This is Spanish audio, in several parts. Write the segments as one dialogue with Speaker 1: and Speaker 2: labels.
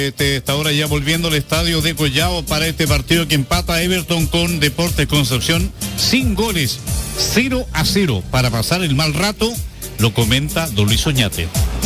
Speaker 1: Está ahora ya volviendo al estadio de Collao para este partido que empata Everton con Deportes Concepción sin goles, 0-0 para pasar el mal rato, lo comenta don Luis Oñate.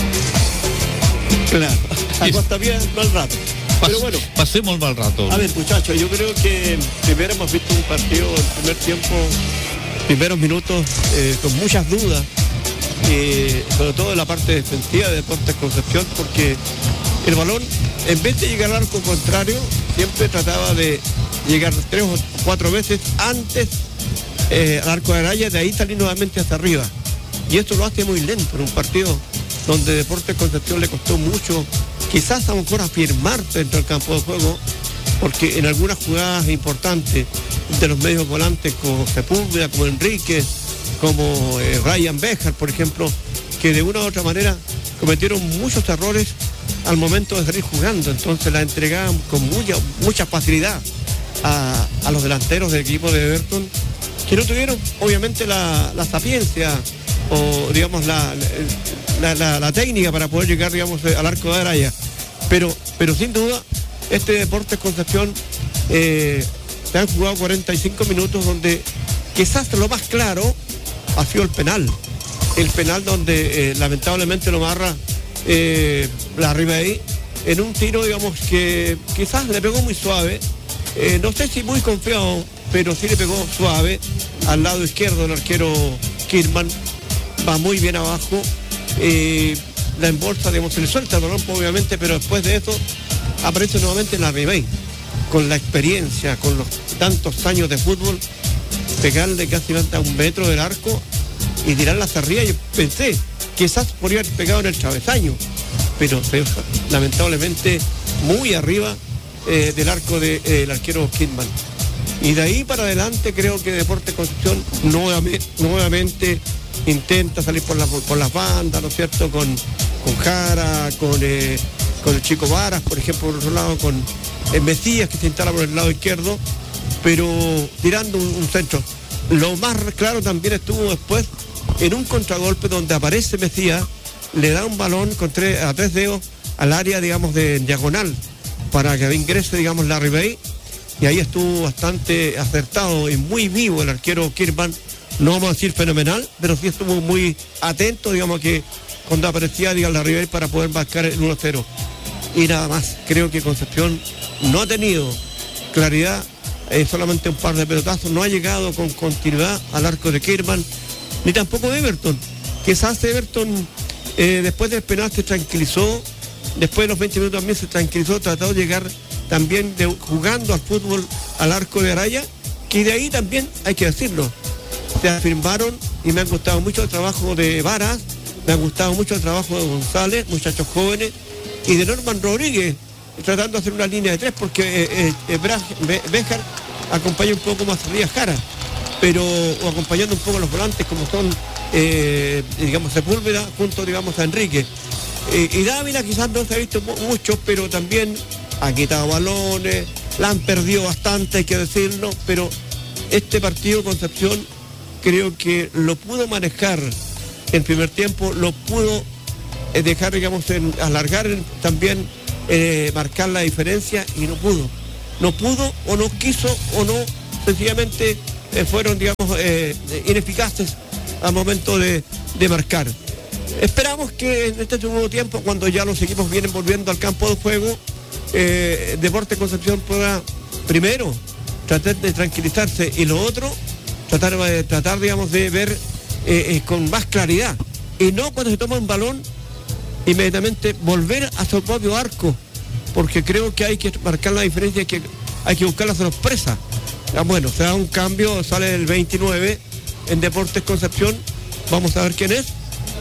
Speaker 2: Claro, está bien el mal rato. Pero bueno,
Speaker 1: pasemos el mal rato.
Speaker 2: A ver, muchachos, yo creo que primero hemos visto un partido en primer tiempo, primeros minutos, con muchas dudas, sobre todo en la parte defensiva de Deportes Concepción, porque el balón, en vez de llegar al arco contrario, siempre trataba de llegar 3 o 4 veces antes al arco de Araya, de ahí salir nuevamente hasta arriba. Y esto lo hace muy lento en un partido donde Deportes Concepción le costó mucho, quizás a lo mejor afirmarse dentro del campo de juego, porque en algunas jugadas importantes de los medios volantes, como Sepúlveda, como Enrique, como Ryan Bejar, por ejemplo, que de una u otra manera cometieron muchos errores al momento de salir jugando, entonces la entregaban con mucha facilidad a los delanteros del equipo de Everton, que no tuvieron obviamente la sapiencia o digamos la técnica para poder llegar, digamos, al arco de Araya, pero sin duda este Deportes Concepción se han jugado 45 minutos donde quizás lo más claro ha sido el penal donde lamentablemente lo amarra la Ribey en un tiro, digamos, que quizás le pegó muy suave, no sé si muy confiado, pero sí le pegó suave al lado izquierdo el arquero Kirman, va muy bien abajo, la embolsa, digamos, se le suelta el balón obviamente, pero después de eso aparece nuevamente la Ribey, con la experiencia, con los tantos años de fútbol, pegarle casi hasta 1 metro del arco y tirarla hacia arriba. Yo pensé, quizás podría haber pegado en el travesaño, pero lamentablemente muy arriba del arco del arquero Kidman. Y de ahí para adelante creo que Deportes Concepción nuevamente intenta salir por las bandas, ¿no es cierto? Con Jara, con el chico Varas, por ejemplo, por otro lado, con el Mesías, que se instala por el lado izquierdo, pero tirando un centro. Lo más claro también estuvo después en un contragolpe donde aparece Mesías, le da un balón a 3 dedos al área, digamos, de diagonal, para que ingrese, digamos, la Ribey, y ahí estuvo bastante acertado y muy vivo el arquero Kirman, no vamos a decir fenomenal, pero sí estuvo muy atento, digamos, que cuando aparecía, digamos, la Ribey para poder marcar el 1-0. Y nada más, creo que Concepción no ha tenido claridad, solamente un par de pelotazos, no ha llegado con continuidad al arco de Kirman, ni tampoco de Everton. Quizás Everton después del penal se tranquilizó, después de los 20 minutos también se tranquilizó, trató de llegar también jugando al fútbol al arco de Araya, que de ahí también hay que decirlo, se afirmaron, y me ha gustado mucho el trabajo de Varas, me ha gustado mucho el trabajo de González, muchachos jóvenes, y de Norman Rodríguez, tratando de hacer una línea de 3, porque Béjar acompaña un poco más arriba Jara, o acompañando un poco a los volantes como son, digamos, Sepúlveda, junto, digamos, a Enrique. Y Dávila quizás no se ha visto mucho, pero también ha quitado balones, la han perdido bastante, hay que decirlo, pero este partido Concepción creo que lo pudo manejar en primer tiempo, lo pudo dejar, digamos, alargar también, marcar la diferencia, y no pudo o no quiso o no, sencillamente fueron, digamos, ineficaces al momento de marcar. Esperamos que en este segundo tiempo, cuando ya los equipos vienen volviendo al campo de juego, Deportes Concepción pueda primero tratar de tranquilizarse, y lo otro, tratar digamos, de ver con más claridad, y no cuando se toma un balón inmediatamente volver a su propio arco, porque creo que hay que marcar la diferencia, que hay que buscar la sorpresa. Bueno, se da un cambio, sale el 29 en Deportes Concepción, vamos a ver quién es.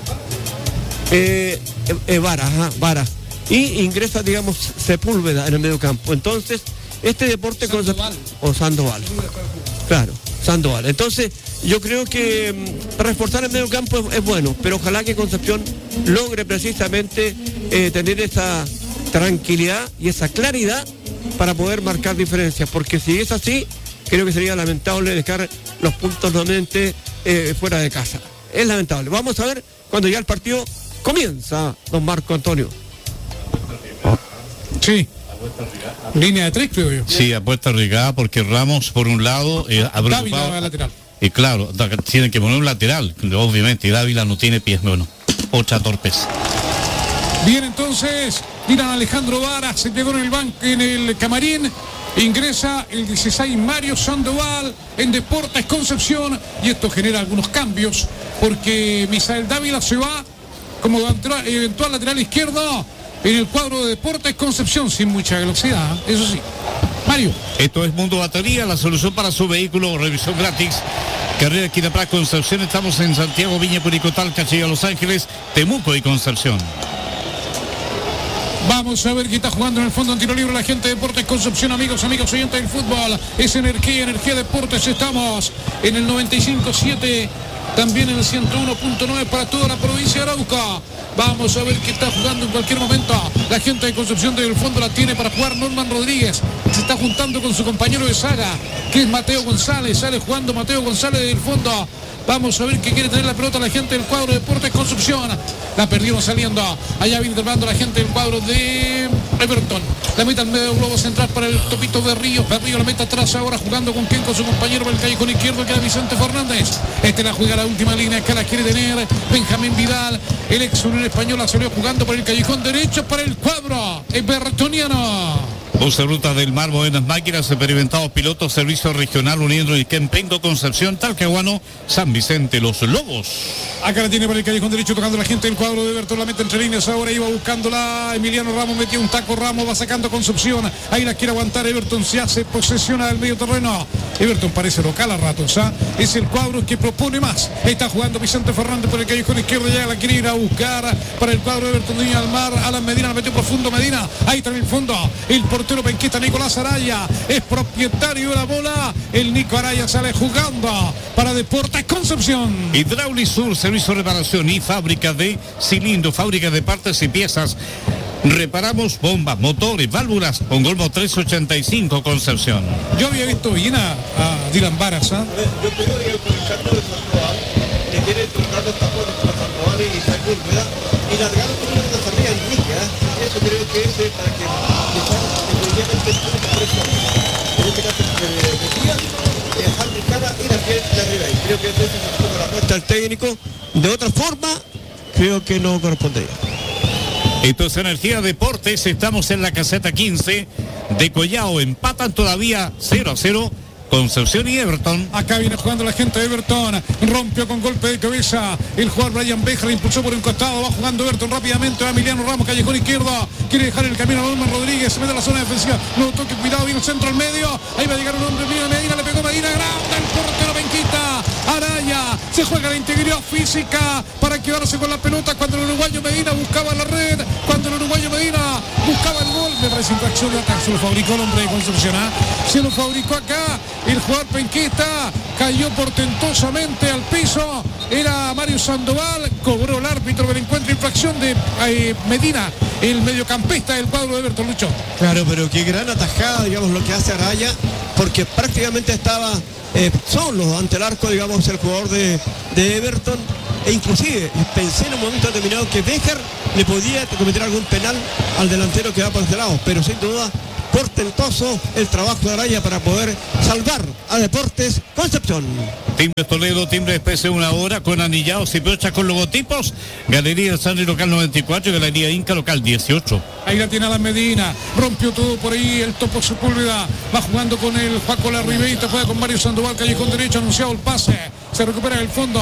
Speaker 2: Varas. Y ingresa, digamos, Sepúlveda en el medio campo. Entonces, este Deportes Concepción. O Sandoval. Claro, Sandoval. Entonces, yo creo que reforzar el medio campo es bueno, pero ojalá que Concepción logre precisamente tener esa tranquilidad y esa claridad para poder marcar diferencias, porque si es así, creo que sería lamentable dejar los puntos nuevamente fuera de casa. Es lamentable. Vamos a ver cuando ya el partido comienza, don Marco Antonio.
Speaker 3: Sí. Línea de 3, creo yo.
Speaker 1: Sí, apuesta arriesgada porque Ramos, por un lado,
Speaker 3: Dávila lateral.
Speaker 1: Y claro, tiene que poner un lateral, obviamente, y Dávila no tiene pies, bueno, otra torpeza.
Speaker 3: Bien, entonces, miran a Alejandro Vara, se quedó en el banco, en el camarín. Ingresa el 16 Mario Sandoval en Deportes Concepción, y esto genera algunos cambios porque Misael Dávila se va como eventual lateral izquierdo en el cuadro de Deportes Concepción, sin mucha velocidad, eso sí. Mario.
Speaker 1: Esto es Mundo Batería, la solución para su vehículo, revisión gratis. Carrera Esquina Prat, Concepción. Estamos en Santiago, Viña, Curicotal, Cachilla, Los Ángeles, Temuco y Concepción.
Speaker 3: Vamos a ver quién está jugando en el fondo en tiro libre la gente de Deportes Concepción, amigos oyentes del fútbol. Es Energía Deportes. Estamos en el 95.7, también en el 101.9 para toda la provincia de Arauca. Vamos a ver qué está jugando en cualquier momento. La gente de Concepción del fondo la tiene para jugar Norman Rodríguez. Se está juntando con su compañero de saga, que es Mateo González. Sale jugando Mateo González del fondo. Vamos a ver qué quiere tener la pelota la gente del cuadro de Deportes Concepción. La perdieron saliendo. Allá viene intervando la gente del cuadro de Everton. La meta al medio del globo central para el topito de Río. Río la meta atrás ahora jugando con quien, con su compañero del callejón izquierdo, que era Vicente Fernández. La juega la última línea, acá la quiere tener Benjamín Vidal. El ex Unión Española salió jugando por el callejón derecho para el cuadro evertoniano.
Speaker 1: Bus Ruta del Mar, Buenas Máquinas, experimentados pilotos, servicio regional uniendo y Quempengo, Concepción, Talcahuano, San Vicente, Los Lobos.
Speaker 3: Acá la tiene para el callejón derecho, tocando la gente del cuadro de Everton, la mete entre líneas, ahora iba buscándola Emiliano Ramos, metió un taco, Ramos va sacando Concepción, ahí la quiere aguantar Everton, se hace posesión del medio terreno. Everton parece local a ratos, es el cuadro que propone más. Está jugando Vicente Fernández por el callejón izquierdo, ya la quiere ir a buscar para el cuadro de Everton, Niña al Mar, Alan Medina la metió profundo, Medina, ahí está en el fondo, el portero penquista Nicolás Araya es propietario de la bola. El Nico Araya sale jugando para Deportes Concepción.
Speaker 1: Hidráulisur, servicio de reparación y fábrica de cilindros, fábrica de partes y piezas. Reparamos bombas, motores, válvulas con Golmo 385 Concepción.
Speaker 3: Yo había visto bien a Dylan Varas,
Speaker 2: Yo creo que el Ricardo de Sandoval, que quiere tocar los tapones para Sandoval y salir, ¿verdad? Y largar con una salida en Enrique, eso creo que es para que definitivamente en este caso decía Alejandro Cara y la arriba. Y creo que esa es la apuesta al técnico. De otra forma, creo que no correspondería.
Speaker 1: Esto es Energía Deportes, estamos en la caseta 15 de Collao, empatan todavía 0-0 Concepción y Everton.
Speaker 3: Acá viene jugando la gente de Everton, rompió con golpe de cabeza el jugador Brian Beja, le impulsó por un costado, va jugando Everton rápidamente a Emiliano Ramos, callejón izquierdo, quiere dejar el camino a Norman Rodríguez, se mete a la zona defensiva, no toque, cuidado, viene el centro al medio, ahí va a llegar un hombre, Medina le pegó Medina, grande el portero Benquita, Araya, se juega la integridad física para quedarse con la pelota cuando el uruguayo Medina buscaba la red, cuando el uruguayo Medina buscaba el gol, me parece infracción de ataque, se lo fabricó el hombre de Concepción, se lo fabricó acá, el jugador penquista cayó portentosamente al piso, era Mario Sandoval, cobró el árbitro del encuentro, infracción de Medina, el mediocampista del cuadro de Everton, Lucho.
Speaker 2: Claro, pero qué gran atajada, digamos, lo que hace Araya, porque prácticamente estaba solo ante el arco, digamos, el jugador de Everton, e inclusive pensé en un momento determinado que Bejar le podía cometer algún penal al delantero que va por este lado, pero sin duda portentoso el trabajo de Araya para poder salvar a Deportes Concepción.
Speaker 1: Timbres Toledo, Timbres PC, una hora con anillados y brochas con logotipos. Galería Sandri local 94 y Galería Inca local 18.
Speaker 3: Ahí la tiene Alan Medina, rompió todo por ahí el Topo Sepúlveda, va jugando con el Paco Larribeita, juega con Mario Sandoval, callejón derecho, anunciado el pase, se recupera en el fondo,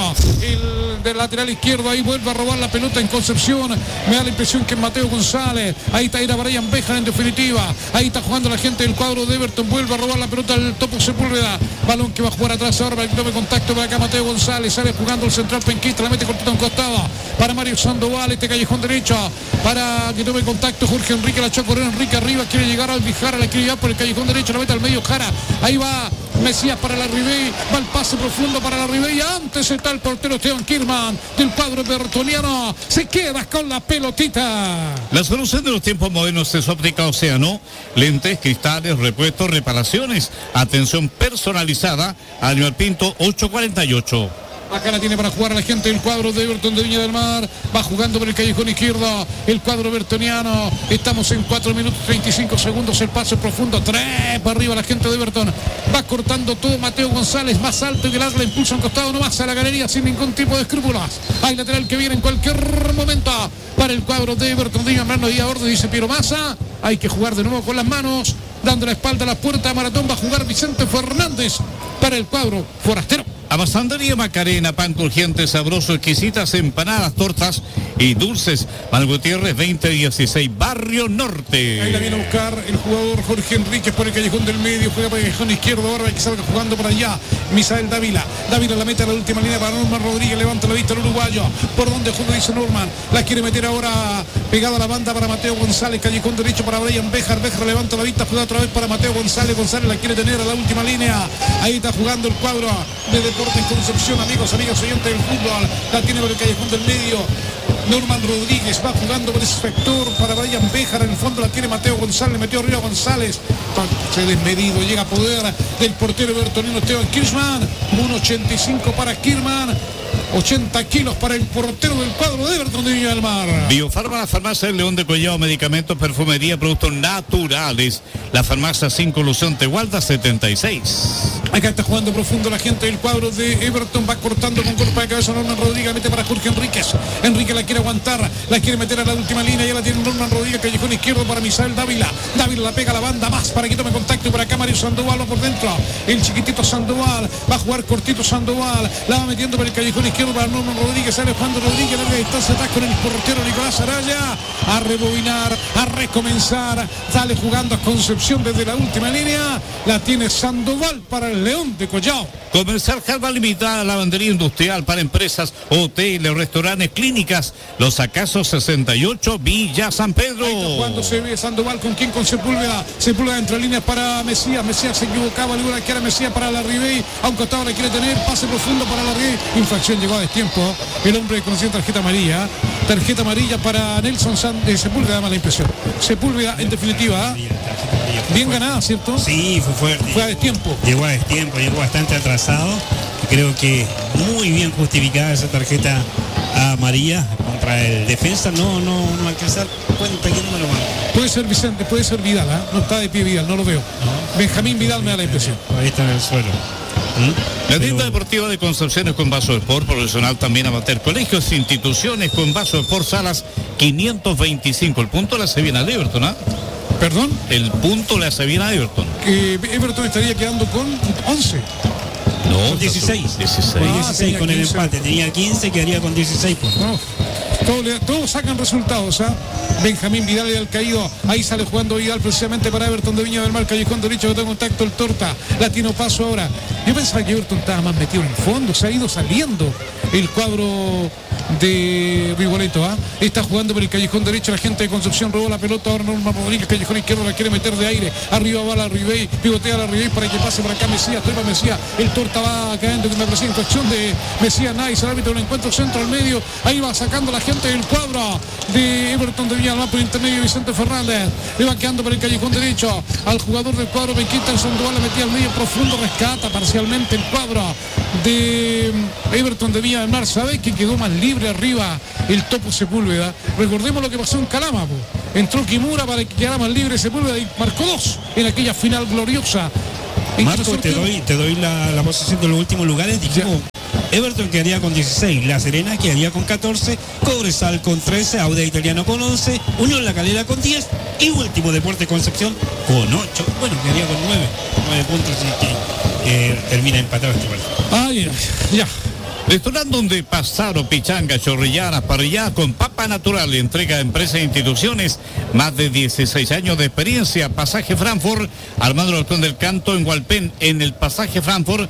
Speaker 3: el del lateral izquierdo, ahí vuelve a robar la pelota en Concepción, me da la impresión que es Mateo González, ahí está Ira Brian Bejar en definitiva, ahí está jugando la gente del cuadro de Everton, vuelve a robar la pelota al Topo Sepúlveda, balón que va a jugar atrás ahora para que tome contacto para acá Mateo González, sale jugando el central penquista, la mete cortita a un costado para Mario Sandoval, este callejón derecho para que tome contacto Jorge Enrique, la echó a correr Enrique arriba, quiere llegar al Bijara, la quiere llevar por el callejón derecho, la mete al medio Jara, ahí va Mesías para la Ribey, va el pase profundo para la Ribey, antes está el portero Esteban Kirman del cuadro evertoniano, se queda con la pelotita.
Speaker 1: La solución de los tiempos modernos es Óptica Océano, lentes, cristales, repuestos, reparaciones, atención personalizada, Aníbal Pinto 848.
Speaker 3: Acá la tiene para jugar a la gente del cuadro de Everton de Viña del Mar. Va jugando por el callejón izquierdo el cuadro evertoniano. Estamos en 4 minutos 35 segundos. El pase profundo. 3 para arriba la gente de Everton. Va cortando todo Mateo González. Más alto que el arco. Le impulsa un costado nomás a la galería sin ningún tipo de escrúpulos. Hay lateral que viene en cualquier momento para el cuadro de Everton de Viña del Mar. No había orden, dice Piero Massa. Hay que jugar de nuevo con las manos. Dando la espalda a la puerta de Maratón. Va a jugar Vicente Fernández para el cuadro forastero.
Speaker 1: Abastandería Macarena, pan crujiente, sabroso, exquisitas empanadas, tortas y dulces. Mal Gutiérrez 2016, Barrio Norte.
Speaker 3: Ahí la viene a buscar el jugador Jorge Enríquez por el callejón del medio, juega por el callejón izquierdo, ahora que salga jugando por allá. Misael Dávila la mete a la última línea para Norman Rodríguez, levanta la vista el uruguayo. Por donde juega, dice Norman, la quiere meter ahora pegada a la banda para Mateo González, callejón derecho para Brian Béjar levanta la vista, juega otra vez para Mateo González la quiere tener a la última línea. Ahí está jugando el cuadro de Deportes Concepción, amigos, amigas oyentes del fútbol, la tiene por el callejón del medio. Norman Rodríguez va jugando por ese sector para Brian Béjar, en el fondo la tiene Mateo González, metió arriba González, se desmedido, llega a poder del portero bertonino Esteban Kirchmann, 1.85 para Kirchmann, 80 kilos para el portero del cuadro de Everton de Viña del Mar.
Speaker 1: Biofarma, la farmacia del León de Collado, medicamentos, perfumería, productos naturales. La farmacia sin colusión Tegualda 76.
Speaker 3: Acá está jugando profundo la gente del cuadro de Everton, va cortando con golpe de cabeza Norman Rodríguez, mete para Jorge Enríquez. Enrique la quiere aguantar, la quiere meter a la última línea, ya la tiene Norman Rodríguez, callejón izquierdo para Misael Dávila. Dávila la pega a la banda más para que tome contacto, y por acá Mario Sandoval va por dentro. El chiquitito Sandoval va a jugar cortito Sandoval, la va metiendo por el callejón izquierdo para Norman Rodríguez, sale Juan Rodríguez, larga distancia, está con el portero Nicolás Araya, a rebobinar, a recomenzar, sale jugando a Concepción desde la última línea, la tiene Sandoval para el León de Collao.
Speaker 1: Comercial Jalva Limitada, lavandería industrial para empresas, hoteles, restaurantes, clínicas, Los Acasos 68, Villa San Pedro.
Speaker 3: Ahí está jugando se ve Sandoval con quien, con Sepúlveda entre líneas para Mesías se equivocaba, le que era Mesías para la Ribey, a un costado le quiere tener, pase profundo para la Ribey, infracción, llegó a destiempo, el hombre conocía tarjeta amarilla para Nelson Sepúlveda, da mala impresión. Sepúlveda en definitiva, bien ganada, ¿cierto?
Speaker 4: Sí, fue fuerte.
Speaker 3: Fue a destiempo.
Speaker 4: Llegó a destiempo, llegó bastante atrasado. Creo que muy bien justificada esa tarjeta amarilla contra el defensa. No alcanzar. Cuenta que número va.
Speaker 3: Puede ser Vicente, puede ser Vidal, ¿eh? No está de pie Vidal, no lo veo. No. Benjamín Vidal me da la impresión.
Speaker 4: Ahí está en el suelo.
Speaker 1: La tienda deportiva de Concepciones con Vaso Sport, profesional también amateur, colegios, instituciones con Vaso Sport, salas 525. El punto le hace bien al Everton, ¿ah?
Speaker 3: ¿Perdón?
Speaker 1: El punto le hace bien a Everton.
Speaker 3: Everton estaría quedando con 11.
Speaker 1: No,
Speaker 4: con 16. 16 con 15. El empate. Tenía 15, quedaría con 16 puntos. No.
Speaker 3: Todos sacan resultados, ¿ah? Benjamín Vidal y al caído, ahí sale jugando Vidal precisamente para Everton de Viña del Mar, callejón derecho, que está en contacto el Torta, latino paso ahora. Yo pensaba que Everton estaba más metido en el fondo, se ha ido saliendo el cuadro de Rigoletto, ¿ah? Está jugando por el callejón derecho, la gente de Concepción robó la pelota, ahora Norma Rodríguez, callejón izquierdo, la quiere meter de aire, arriba va la Ribey, pivotea la Ribey para que pase por acá Mesías, trepa Mesías, el Torta va cayendo con una presión en cuestión de Mesías Nice, el árbitro del encuentro centro al medio, ahí va sacando la gente del cuadro de Everton de Viña del Mar por intermedio Vicente Fernández, le va quedando por el callejón derecho al jugador del cuadro Benquita, el Sandoval, le metía al medio profundo, rescata parcialmente el cuadro de Everton de Viña del Mar. ¿Sabe que quedó más libre arriba el Topo Sepúlveda? Recordemos lo que pasó en Calama, entró Kimura para que quedara más libre Sepúlveda y marcó 2 en aquella final gloriosa.
Speaker 4: Marco, te doy la posición de los últimos lugares. Dijimos, Everton quedaría con 16, La Serena quedaría con 14, Cobresal con 13, Audax Italiano con 11, Unión La Calera con 10 y último Deportes Concepción con 8. Bueno, quedaría con 9 puntos y que termina empatado este partido.
Speaker 3: Ya.
Speaker 1: Restaurante donde pasaron pichanga, chorrillanas, parrilladas con papa natural, entrega a empresas e instituciones, más de 16 años de experiencia. Pasaje Frankfurt, Armando Alcón del Canto en Hualpén, en el pasaje Frankfurt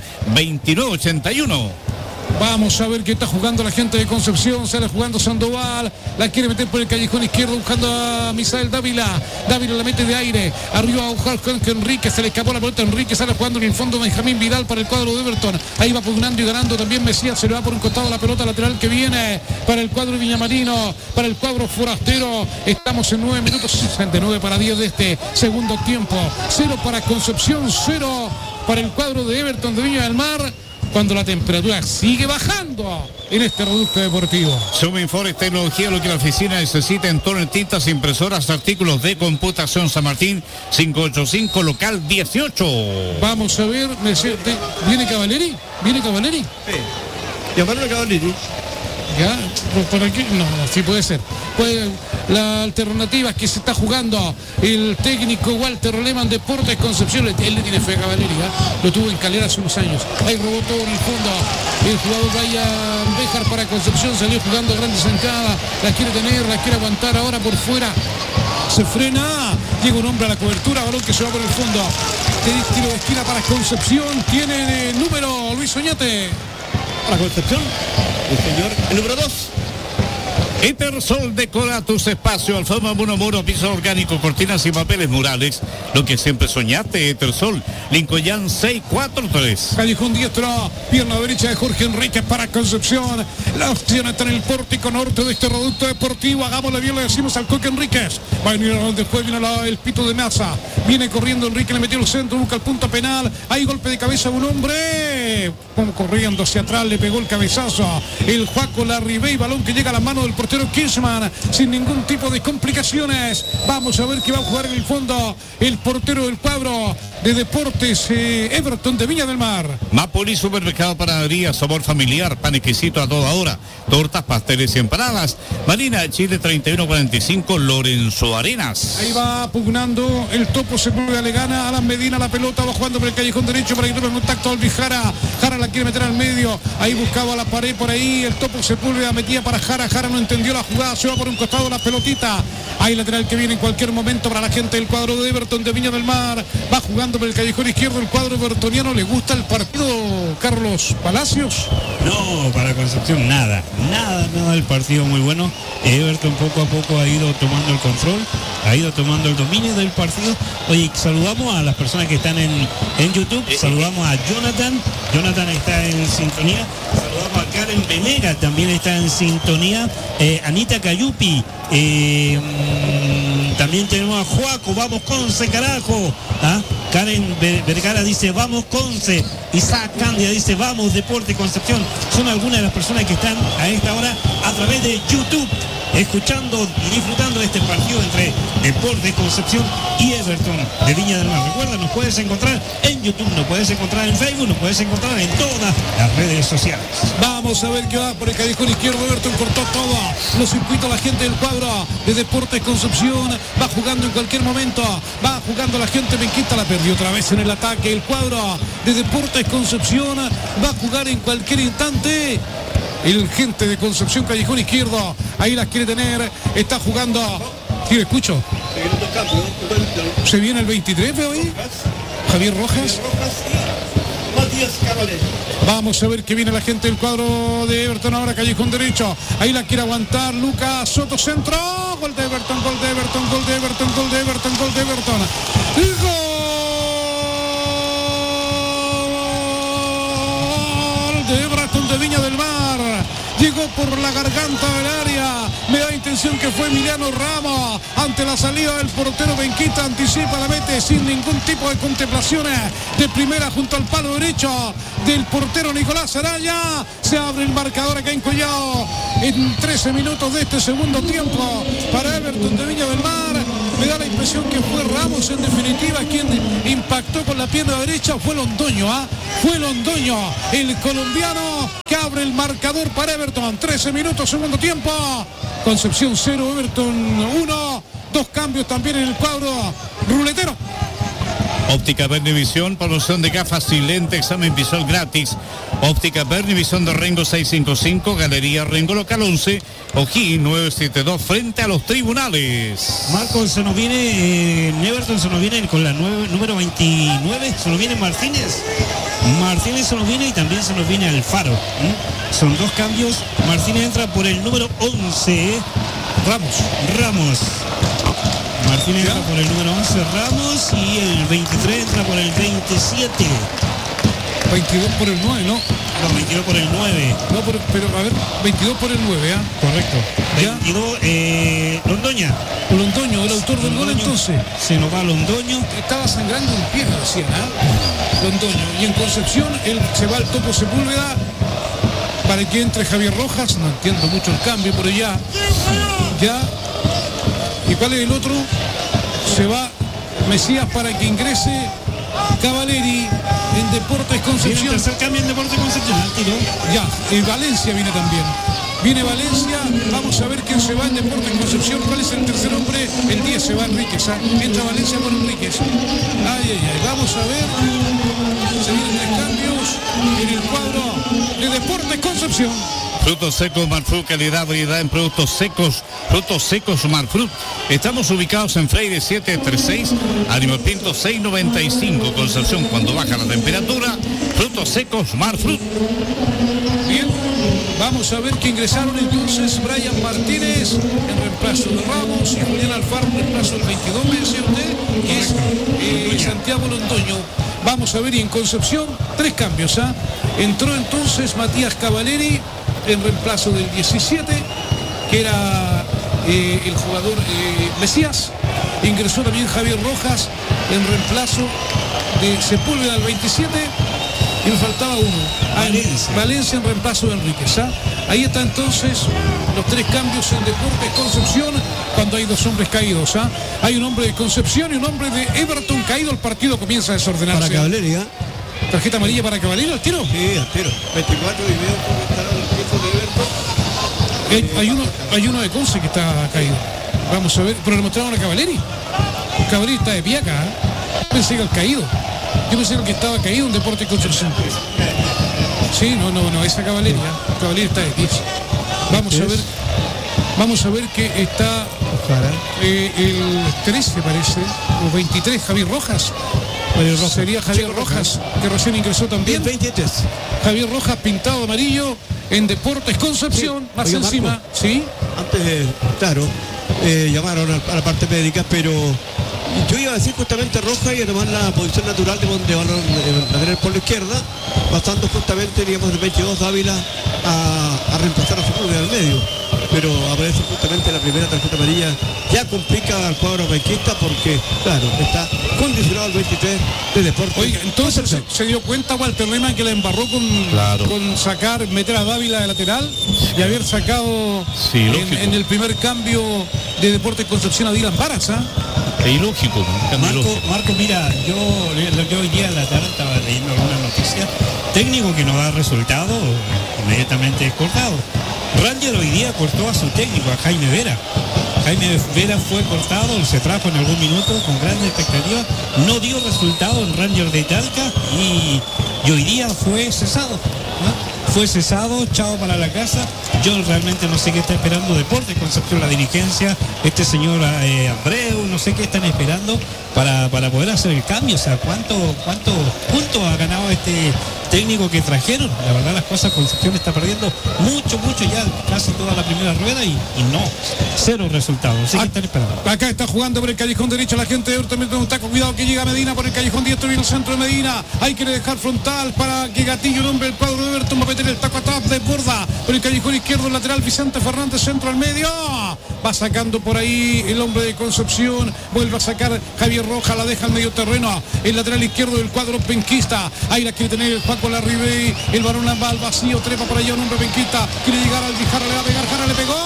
Speaker 1: 2981.
Speaker 3: Vamos a ver qué está jugando la gente de Concepción. Sale jugando Sandoval, la quiere meter por el callejón izquierdo buscando a Misael Dávila. Dávila la mete de aire, arriba a buscar con Enrique, se le escapó la pelota. Enrique sale jugando en el fondo Benjamín Vidal para el cuadro de Everton. Ahí va pugnando y ganando también Mesías, se le va por un costado la pelota lateral que viene para el cuadro Villamarino, para el cuadro forastero. Estamos en 9 minutos 69 para 10 de este segundo tiempo. 0 para Concepción, 0 para el cuadro de Everton de Viña del Mar. cuando la temperatura sigue bajando en este reducto deportivo.
Speaker 1: Suminfor es tecnología, lo que la oficina necesita en torno a tintas, impresoras, artículos de computación. San Martín 585, local 18.
Speaker 3: Vamos a ver, ¿viene Cavalieri? ¿Viene Cavalieri?
Speaker 2: Sí. Llamaron a Cavalieri.
Speaker 3: Ya, por aquí, no, sí puede ser. Pues la alternativa es que se está jugando el técnico Walter Lehmann, Deportes Concepción. Él le tiene fe a Cavalieri, lo tuvo en Calera hace unos años. Ahí robó todo en el fondo el jugador Brian Béjar para Concepción, salió jugando grandes entradas, la quiere tener, la quiere aguantar ahora por fuera. Se frena, llega un hombre a la cobertura, balón que se va por el fondo. Tiro de esquina para Concepción, tiene el número Luis Oñate.
Speaker 2: Para Concepción, el señor, el número 2.
Speaker 1: Etersol decora tus espacios, alfombra muro, piso orgánico, cortinas y papeles murales. Lo que siempre soñaste, Etersol. Lincoln 643.
Speaker 3: Callejón diestro, pierna derecha de Jorge Enríquez para Concepción. La opción está en el pórtico norte de este reducto deportivo. Hagámosle bien, le decimos al Coque Enríquez. Va a venir después, viene el pito de Maza. Viene corriendo Enrique, le metió el centro, busca el punto penal. Hay golpe de cabeza de un hombre. Como corriendo hacia atrás, le pegó el cabezazo. El Juaco Larribey, balón que llega a la mano del portero Kirchmann, sin ningún tipo de complicaciones. Vamos a ver qué va a jugar en el fondo el portero del cuadro de Deportes Everton de Viña del Mar.
Speaker 1: Mapoli, supermercado, panadería, sabor familiar, pan exquisito a toda hora, tortas, pasteles y empanadas. Marina de Chile 3145, Lorenzo Arenas.
Speaker 3: Ahí va pugnando el Topo, se mueve, le gana Alan Medina la pelota, va jugando por el callejón derecho para que tome contacto al Jara. Jara la quiere meter al medio, ahí buscaba la pared por ahí, el Topo Sepúlveda metía para Jara, Jara no entendió la jugada, se va por un costado la pelotita. Hay lateral que viene en cualquier momento para la gente del cuadro de Everton de Viña del Mar. Va jugando por el callejón izquierdo el cuadro evertoniano. ¿Le gusta el partido, Carlos Palacios?
Speaker 4: No, para Concepción nada del partido muy bueno. Everton poco a poco ha ido tomando el control, ha ido tomando el dominio del partido. Oye, saludamos a las personas que están en YouTube, saludamos a Jonathan está en sintonía, saludamos a Karen Venega, también está en sintonía, Anita Cayupi, también tenemos a Juaco, vamos Conce, carajo. Karen Vergara dice vamos Conce. Isaac Candia dice vamos Deporte Concepción. Son algunas de las personas que están a esta hora a través de YouTube escuchando y disfrutando de este partido entre Deportes Concepción y Everton de Viña del Mar. Recuerda, nos puedes encontrar en YouTube, nos puedes encontrar en Facebook, nos puedes encontrar en todas las redes sociales.
Speaker 3: Vamos a ver qué va por el callejón izquierdo. Everton cortó todo, los circuitos, la gente del cuadro de Deportes Concepción va jugando en cualquier momento, va jugando la gente. Benquita la perdió otra vez en el ataque. El cuadro de Deportes Concepción va a jugar en cualquier instante. El gente de Concepción, callejón izquierdo, ahí las quiere tener, está jugando. Sí, escucho. Se viene el 23, veo ahí. Javier Rojas. Vamos a ver qué viene la gente del cuadro de Everton ahora, callejón derecho. Ahí la quiere aguantar Lucas Soto, centro. Gol de Everton, gol de Everton, gol de Everton, gol de Everton, gol de Everton. Gol de Everton de Viña del Mar. Llegó por la garganta del área. Me da intención que fue Emiliano Ramos. Ante la salida del portero Benquita, anticipa, la mete sin ningún tipo de contemplaciones. De primera junto al palo derecho del portero Nicolás Araya. Se abre el marcador acá en Collao en 13 minutos de este segundo tiempo para Everton de Viña del Mar. Me da la impresión que fue Ramos en definitiva quien impactó con la pierna derecha. Fue Londoño, fue Londoño, el colombiano, que abre el marcador para Everton. 13 minutos, segundo tiempo. Concepción 0, Everton 1. Dos cambios también en el cuadro ruletero.
Speaker 1: Óptica Vernivisión, promoción de gafas y lente, examen visual gratis. Óptica Vernivisión de Rengo 655, Galería Rengo Local 11, O'Higgins 972, frente a los tribunales.
Speaker 4: Marcos, se nos viene Everton, se nos viene con la número 29, se nos viene Martínez se nos viene y también se nos viene Alfaro. Son dos cambios. Martínez entra por el número 11, Ramos. Martínez entra por el número 11, Ramos, y el 23 entra por el 27.
Speaker 3: 22 por el 9, ¿no?
Speaker 4: No, 22 por el 9.
Speaker 3: No, pero a ver, 22 por el 9, ¿ah?
Speaker 4: Correcto.
Speaker 3: Ya.
Speaker 4: 22, Londoña.
Speaker 3: Londoño, el autor del gol entonces.
Speaker 4: Se nos va Londoño.
Speaker 3: Estaba sangrando un pie recién, ¿ah? Londoño. Y en Concepción, él se va al Topo Sepúlveda para que entre Javier Rojas. No entiendo mucho el cambio, pero ya. ¿Y cuál es el otro? Se va Mesías para que ingrese Cavaleri en Deportes Concepción.
Speaker 4: Viene el tercer cambio en Deportes Concepción. Tiro.
Speaker 3: Ya, Valencia viene también. Viene Valencia, vamos a ver quién se va en Deportes Concepción. ¿Cuál es el tercer hombre? El 10 se va Enríquez. Entra Valencia por Enríquez. Ay, vamos a ver. Se vienen 3 cambios en el cuadro de Deportes Concepción.
Speaker 1: Frutos secos Marfrut, calidad, variedad en productos secos. Frutos secos Marfrut. Estamos ubicados en Freire 736, Animal Pinto 695, Concepción. Cuando baja la temperatura, frutos secos Marfrut.
Speaker 3: Bien, vamos a ver que ingresaron entonces Brian Martínez en reemplazo de Ramos y Julián Alfaro en reemplazo del 22, me decía usted, que es Santiago Londoño. Vamos a ver, y en Concepción 3 cambios. Entró entonces Matías Cavaleri en reemplazo del 17, que era el jugador Mesías. Ingresó también Javier Rojas en reemplazo de Sepúlveda al 27. Y nos faltaba uno. Valencia en reemplazo de Enríquez. Ahí está entonces los 3 cambios en Deportes Concepción cuando hay 2 hombres caídos. Hay un hombre de Concepción y un hombre de Everton caído. El partido comienza a desordenarse.
Speaker 2: Para Cavaleri,
Speaker 3: Tarjeta amarilla para Cavaleri, al tiro.
Speaker 2: Sí, al tiro. 24 y veo cómo estará el tiempo de Everton.
Speaker 3: Hay uno de Conce que está caído. Vamos a ver, pero le mostraron a Cavaleri. Cavaleri está de pie acá. Pensé que el caído. Yo pensé que el que estaba caído en Deportes Concepción. Sí, no, esa Cavaleri. Cavaleri está de pie. Vamos a ver que está el 13 parece, o 23, Javier Rojas. Sería Javier Rojas, que recién ingresó también.
Speaker 2: 23.
Speaker 3: Javier Rojas pintado de amarillo en Deportes Concepción, más
Speaker 2: Oiga,
Speaker 3: encima.
Speaker 2: Marco,
Speaker 3: ¿Sí?
Speaker 2: Antes, claro, llamaron a la parte médica, pero yo iba a decir justamente Rojas y a tomar la posición natural de donde van a tener por la izquierda, pasando justamente, digamos, del 22 Dávila a reemplazar a Sepúlveda al medio. Pero aparece justamente la primera tarjeta amarilla, ya complica al cuadro banquista porque, claro, está condicionado al 23 de Deportes.
Speaker 3: Oiga, entonces se dio cuenta Walter Lehmann que la embarró con sacar, meter a Dávila de lateral y haber sacado en el primer cambio de Deportes Concepción a Dylan Varas.
Speaker 1: Es ilógico.
Speaker 4: Marco, mira, yo hoy día en la tarde estaba leyendo alguna noticia. Técnico que no da resultado, inmediatamente es cortado. Ranger hoy día cortó a su técnico, a Jaime Vera. Jaime Vera fue cortado, se trajo en algún minuto con grandes expectativas, no dio resultado en Ranger de Talca y hoy día fue cesado. Fue cesado, chao para la casa. Yo realmente no sé qué está esperando Deportes Concepción, la dirigencia, este señor Abreu, no sé qué están esperando para poder hacer el cambio. O sea, ¿cuántos puntos ha ganado este técnico que trajeron? La verdad las cosas, Concepción está perdiendo mucho ya, casi toda la primera rueda y no, 0 resultados. Así que están esperando.
Speaker 3: Acá está jugando por el callejón derecho la gente de Everton, un taco, cuidado que llega Medina por el callejón diestro y el centro de Medina. Hay que dejar frontal para que Gatillo, nombre del cuadro de Everton, va a meter el taco atrás de borda por el callejón izquierdo, lateral Vicente Fernández, centro al medio. Va sacando por ahí el hombre de Concepción, vuelve a sacar Javier Rojas, la deja al medio terreno, el lateral izquierdo del cuadro penquista. Ahí la quiere tener el Juaco Larribey, el varón va al vacío, trepa por allá un hombre penquista, quiere llegar al Jara, le va a pegar, Jara le pegó.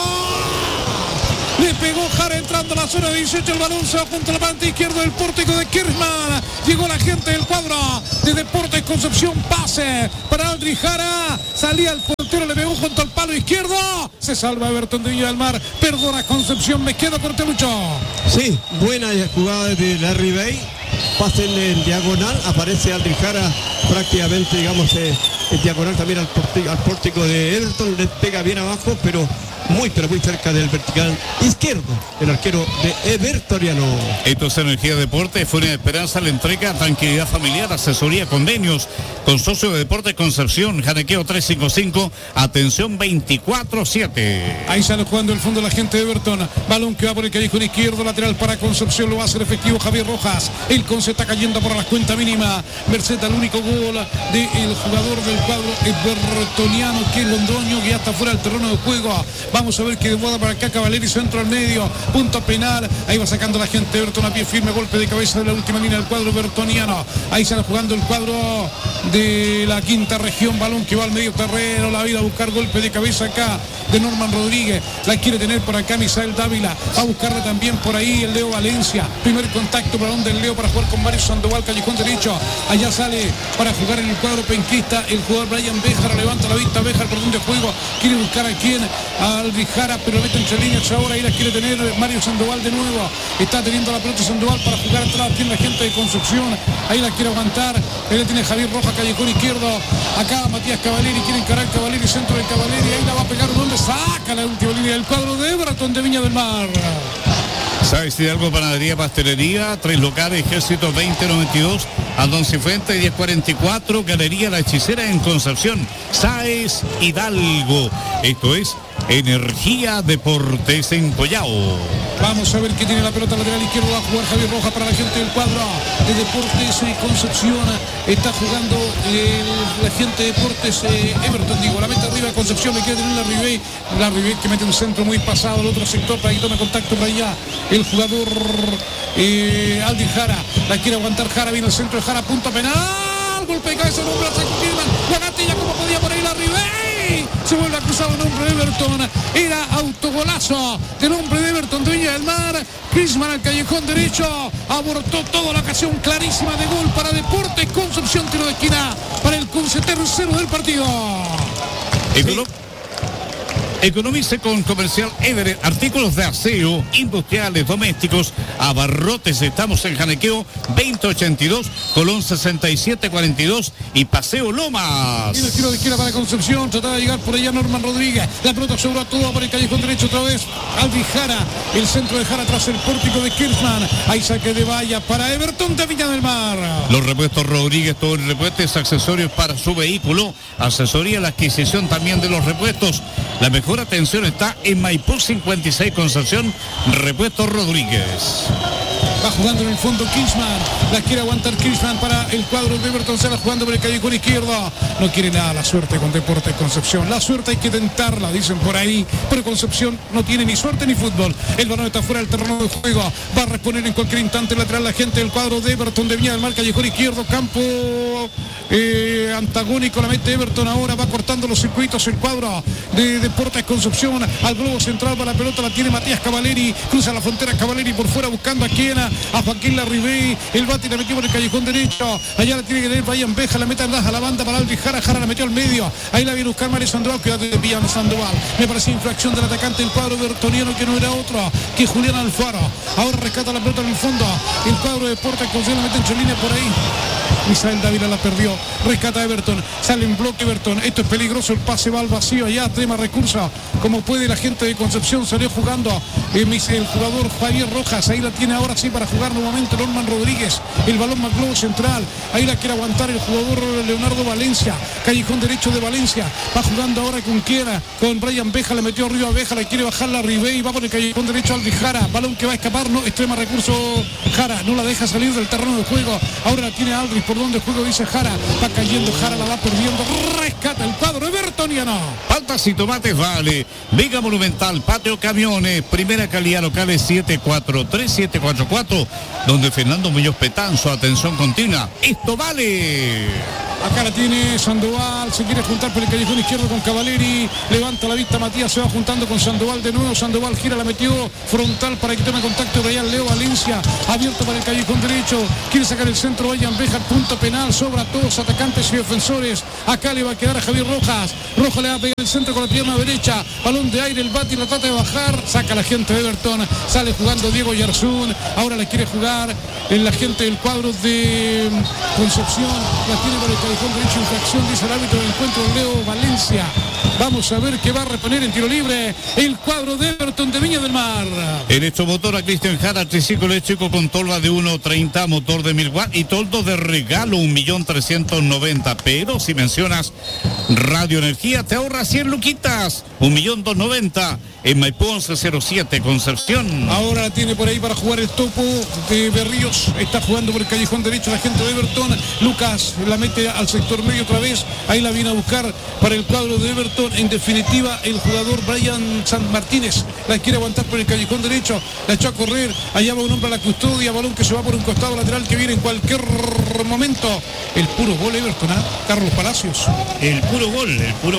Speaker 3: Le pegó Jara entrando a la zona 18, el balón se va junto a la parte izquierda del pórtico de Kirchman. Llegó la gente del cuadro de Deportes Concepción, pase para Aldri Jara, salía el portero, le pegó junto al palo izquierdo, se salva Everton de Viña del Mar, perdona Concepción, me quedo con Telucho.
Speaker 2: Sí, buena jugada de Larribey, pase en diagonal, aparece Aldri Jara prácticamente, digamos, en diagonal también al pórtico de Everton, le pega bien abajo, pero muy pero muy cerca del vertical izquierdo, el arquero de Evertoniano.
Speaker 1: Esto es Energía Deporte, Furia de Esperanza, le entrega tranquilidad familiar, asesoría, convenios con socio de Deportes Concepción, Janequeo 355, atención 24/7.
Speaker 3: Ahí sale jugando el fondo la gente de Everton, balón que va por el callejón izquierdo, lateral para Concepción, lo va a hacer efectivo Javier Rojas, el Conce está cayendo por la cuenta mínima, merced al único gol del jugador del cuadro evertoniano, que es Londoño, que ya está fuera del terreno de juego. Vamos a ver que desborda para acá Cavaleri, centro al medio, punto penal, ahí va sacando la gente de Everton a pie firme, golpe de cabeza de la última línea del cuadro evertoniano. Ahí sale jugando el cuadro de la quinta región, balón que va al medio terreno, la vida a buscar golpe de cabeza acá de Norman Rodríguez, la quiere tener por acá Misael Dávila, va a buscarle también por ahí el Leo Valencia, primer contacto, balón del Leo para jugar con Mario Sandoval, callejón derecho, allá sale para jugar en el cuadro penquista el jugador Brian Béjar, levanta la vista Béjar por donde juego, quiere buscar a quien, a Aldrijara, pero mete entre líneas ahora, ahí la quiere tener Mario Sandoval de nuevo, está teniendo la pelota Sandoval para jugar atrás, tiene la gente de Concepción, ahí la quiere aguantar, ahí tiene Javier Rojas, callejón izquierdo, acá Matías Cavaleri, quiere encarar Cavaleri, centro de Cavaleri, ahí la va a pegar donde saca la última línea del cuadro de Everton de Viña del Mar.
Speaker 1: ¿Sabes si algo? Panadería, pastelería, 3 locales, Ejército 2092, Aldón Cifuentes 1044, Galería La Hechicera en Concepción, Sáez Hidalgo. Esto es Energía Deportes en Collao.
Speaker 3: Vamos a ver qué tiene la pelota lateral izquierdo, va a jugar Javier Rojas para la gente del cuadro de Deportes Concepción, está jugando la gente de Deportes Everton, digo, la mete arriba de Concepción, le quiere tener la Ribey que mete un centro muy pasado al otro sector para que tome contacto para allá el jugador Aldi Jara, la quiere aguantar Jara, viene el centro de Jara, punto penal, golpe de cabeza, nombre a la gatilla como podía por ahí la Ribey, se vuelve a cruzar el nombre de Everton, era autogolazo del hombre de Everton de Viña del Mar, Griezmann al callejón derecho, abortó toda la ocasión clarísima de gol para Deportes Concepción, tiro de esquina para el Conce, tercero del partido.
Speaker 1: Economice con Comercial Everett, artículos de aseo, industriales, domésticos, abarrotes. Estamos en Janequeo 2082, Colón 6742 y Paseo Lomas.
Speaker 3: Y el tiro de izquierda para Concepción, trataba de llegar por allá Norman Rodríguez, la pelota sobró todo por el callejón derecho otra vez, Aldi Jara, el centro de Jara tras el pórtico de Kirchmann, ahí saque de valla para Everton de Viña del Mar.
Speaker 1: Los repuestos Rodríguez, todo el repuestos, accesorios para su vehículo, asesoría, la adquisición también de los repuestos. La mejor atención está en Maipú 56 Concepción, Repuestos Rodríguez.
Speaker 3: Va jugando en el fondo Kirchmann, la quiere aguantar Kirchmann para el cuadro de Everton, se la jugando por el callejón izquierdo, no quiere nada la suerte con Deportes Concepción, la suerte hay que tentarla, dicen por ahí, pero Concepción no tiene ni suerte ni fútbol, el balón está fuera del terreno de juego, va a responder en cualquier instante lateral la gente del cuadro de Everton de Viña del Mar, callejón izquierdo, campo antagónico, la mete Everton ahora, va cortando los circuitos el cuadro de Deportes Concepción, al globo central va la pelota, la tiene Matías Cavaleri, cruza la frontera Cavaleri por fuera buscando a quien, a Joaquín Larribey, el bate la metió por el callejón derecho, allá la tiene que tener Brian Béjar, la mete a la banda para Aldi Jara, Jara la metió al medio, ahí la viene a buscar Mario Sandoval, cuidado de Villano Sandoval, me parecía infracción del atacante del cuadro bertoniano que no era otro que Julián Alfaro, ahora rescata la pelota en el fondo, el cuadro de Deportes Concepción la mete entre línea por ahí, Misael Dávila la perdió, rescata Everton, sale en bloque Everton, esto es peligroso, el pase va al vacío, allá tema recurso, como puede la gente de Concepción, salió jugando el jugador Javier Rojas, ahí la tiene ahora sí para jugar nuevamente Norman Rodríguez, el balón más globo central, ahí la quiere aguantar el jugador Leonardo Valencia, callejón derecho de Valencia, va jugando ahora con quiera, con Brian Béjar, le metió arriba a Béjar, le quiere bajar la Ribey, va por el callejón derecho Aldi Jara, balón que va a escapar, no, extrema recurso Jara, no la deja salir del terreno de juego, ahora la tiene Aldrich, por donde juego dice Jara, va cayendo Jara, la va perdiendo, rescata el cuadro evertoniano.
Speaker 1: Paltas y tomates vale, Vega Monumental, Patio Camiones, primera calidad, locales 743-744, donde Fernando Muñoz Petanzo, atención continua, esto vale.
Speaker 3: Acá la tiene Sandoval, se quiere juntar por el callejón izquierdo con Cavaleri, levanta la vista Matías, se va juntando con Sandoval de nuevo, Sandoval gira, la metió frontal para que tome contacto de allá Leo Valencia, abierto para el callejón derecho, quiere sacar el centro, Brian Béjar, punto penal, sobra a todos atacantes y defensores, acá le va a quedar a Javier Rojas, Rojas le va a pegar el centro con la pierna derecha, balón de aire, el bate la trata de bajar, saca la gente de Everton, sale jugando Diego Yarzún, ahora le quiere jugar en la gente del cuadro de Concepción, la tiene por el callejón derecho, infracción, dice el árbitro del encuentro Leo Valencia, Vamos a ver qué va a reponer en tiro libre el cuadro de Everton de Viña del Mar.
Speaker 1: Electromotora Cristian Jara, triciclo eléctrico con tolva de 1.30, motor de 1000 watts y toldo de regalo 1.390.000. Pero si mencionas Radio Energía te ahorras 100 luquitas, 1.290.000 en Maipú 1107, Concepción.
Speaker 3: Ahora la tiene por ahí para jugar el topo de Berríos. Está jugando por el callejón derecho la gente de Everton. Lucas la mete al sector medio otra vez. Ahí la viene a buscar para el cuadro de Everton. En definitiva, el jugador Brian San Martínez la quiere aguantar por el callejón derecho. La echó a correr. Allá va un hombre a la custodia. Balón que se va por un costado lateral que viene en cualquier momento. El puro gol Everton, ¿eh? Carlos Palacios.
Speaker 4: El puro gol.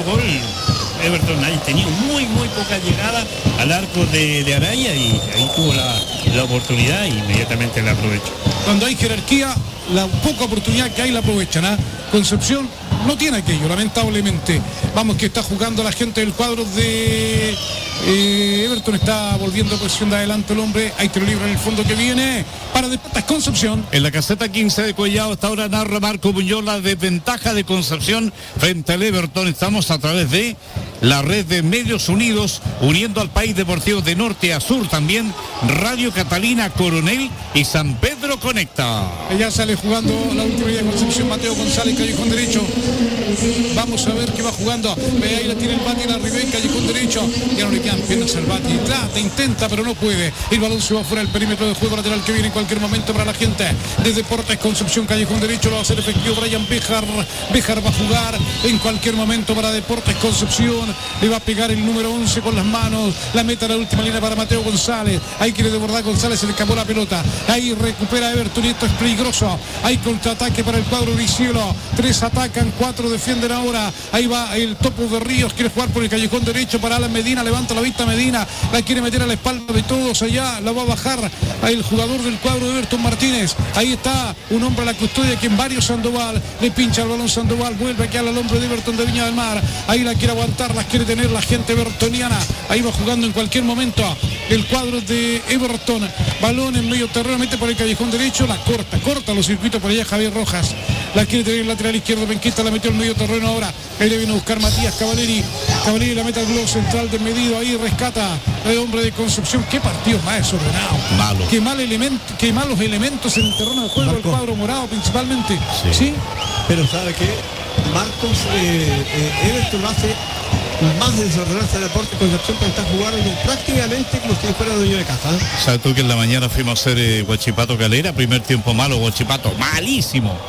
Speaker 4: Everton ha tenido muy poca llegada al arco de Araya y ahí tuvo la oportunidad e inmediatamente la aprovechó.
Speaker 3: Cuando hay jerarquía, la poca oportunidad que hay la aprovechan, ¿eh? Concepción no tiene aquello, lamentablemente. Vamos que está jugando la gente del cuadro de Everton, está volviendo a posición de adelante el hombre. Hay tiro libre en el fondo que viene para Deportes Concepción.
Speaker 1: En la caseta 15 de Collao hasta ahora narra Marco Muñoz la desventaja de Concepción frente al Everton. Estamos a través de la red de Medios Unidos, uniendo al país deportivo de norte a sur, también Radio Catalina, Coronel y San Pedro Conecta.
Speaker 3: Ya sale jugando la última de Concepción, Mateo González, callejón derecho. Vamos a ver qué va jugando. Ahí la tiene el bate en arriba en callejón derecho. Ya no le quedan piernas al bate. Trata, intenta, pero no puede. El balón se va fuera del perímetro de juego lateral que viene en cualquier momento para la gente de Deportes Concepción, callejón derecho. Lo va a hacer efectivo Brian Bejar. Bejar va a jugar en cualquier momento para Deportes Concepción. Le va a pegar el número 11 con las manos. La meta a la última línea para Mateo González. Ahí quiere desbordar González, se le escapó la pelota. Ahí recupera Everton y esto es peligroso. Hay contraataque para el cuadro de Cielo. 3 atacan, 4 defienden ahora. Ahí va el topo de Ríos, quiere jugar por el callejón derecho para Alan Medina. Levanta la vista Medina, la quiere meter a la espalda de todos allá. La va a bajar el jugador del cuadro de Everton, Martínez. Ahí está un hombre a la custodia que en varios Sandoval. Le pincha el balón Sandoval, vuelve aquí al hombre de Everton de Viña del Mar. Ahí la quiere aguantar, la quiere tener la gente evertoniana. Ahí va jugando en cualquier momento el cuadro de Everton. Balón en medio terreno, mete por el callejón derecho, la corta los circuitos por allá Javier Rojas. La quiere tener el lateral izquierdo, Benquista la metió en medio terreno ahora. Ahí le viene a buscar Matías Cavaleri. Cavaleri la mete al globo central de medido. Ahí rescata el hombre de Concepción. Qué partido más desordenado.
Speaker 1: Malo.
Speaker 3: Qué malos elementos en el terreno de juego, Marco. El cuadro morado principalmente. ¿Sí?
Speaker 2: Pero ¿sabe qué? Marcos, Everton hace más desordenarse el Deportes Concepción, que está jugando prácticamente como si fuera dueño de casa.
Speaker 1: ¿Sabes tú que en la mañana fuimos a hacer Huachipato Calera? Primer tiempo malo, Huachipato malísimo.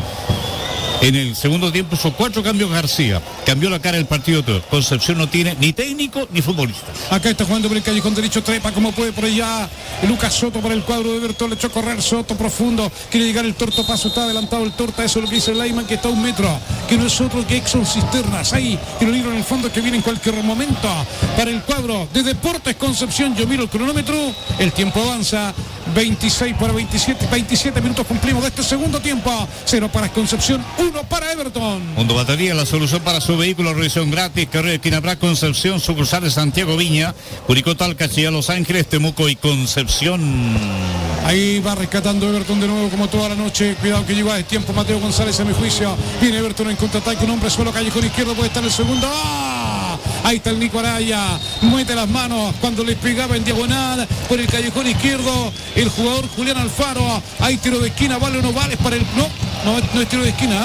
Speaker 1: En el segundo tiempo hizo 4 cambios García. Cambió la cara del partido todo. Concepción no tiene ni técnico ni futbolista.
Speaker 3: Acá está jugando por el callejón derecho, trepa como puede por allá. Lucas Soto para el cuadro de Everton, le echó a correr Soto profundo. Quiere llegar el Torto Paso, está adelantado el Torta. Eso es lo que dice Laiman, que está a 1 metro. Que no es otro que Exxon Cisternas. Ahí, y lo libro en el fondo que viene en cualquier momento. Para el cuadro de Deportes Concepción, yo miro el cronómetro. El tiempo avanza. 26 para 27 minutos cumplimos de este segundo tiempo. 0 para Concepción, 1 para Everton.
Speaker 1: Mundo Batería, la solución para su vehículo, revisión gratis, carrera de Quinabra, Concepción, sucursales Santiago Viña, Curicó, Talca, Chillán, Los Ángeles, Temuco y Concepción.
Speaker 3: Ahí va rescatando Everton de nuevo como toda la noche. Cuidado que llegó a tiempo Mateo González a mi juicio. Viene Everton en contraataque, un hombre solo, callejón izquierdo, puede estar el segundo. ¡Oh! Ahí está el Nico Araya, mete las manos cuando le pegaba en diagonal por el callejón izquierdo el jugador Julián Alfaro. Hay tiro de esquina, vale o no vale para el... No es tiro de esquina,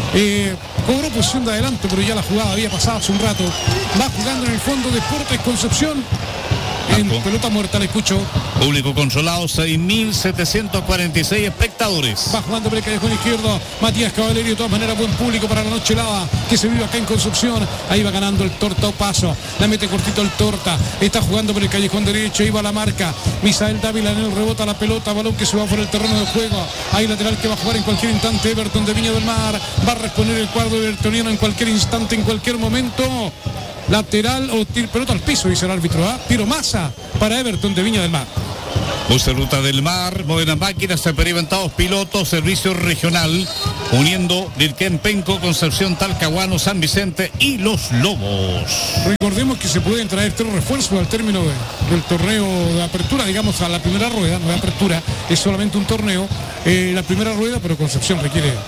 Speaker 3: cobró posición de adelante, pero ya la jugada había pasado hace un rato. Va jugando en el fondo Deportes Concepción. En pelota muerta, le escucho.
Speaker 1: Público controlado, 6.746 espectadores.
Speaker 3: Va jugando por el callejón izquierdo Matías Cavaleri, de todas maneras buen público para la noche helada que se vive acá en Concepción. Ahí va ganando el Torta Paso, la mete cortito el Torta, está jugando por el callejón derecho, ahí va la marca Misael Dávila en el rebota la pelota, balón que se va por el terreno de juego. Ahí lateral que va a jugar en cualquier instante Everton de Viña del Mar. Va a responder el cuadro evertoniano en cualquier instante, en cualquier momento. Lateral o pelota al piso, dice el árbitro. Tiro Massa para Everton de Viña del Mar.
Speaker 1: Puse Ruta del Mar, modernas máquinas, experimentados pilotos, servicio regional, uniendo Lirquén, Penco, Concepción, Talcahuano, San Vicente y Los Lobos.
Speaker 3: Recordemos que se pueden traer 3 refuerzos al término del torneo de apertura, digamos a la primera rueda, no de apertura, es solamente un torneo, la primera rueda, pero Concepción requiere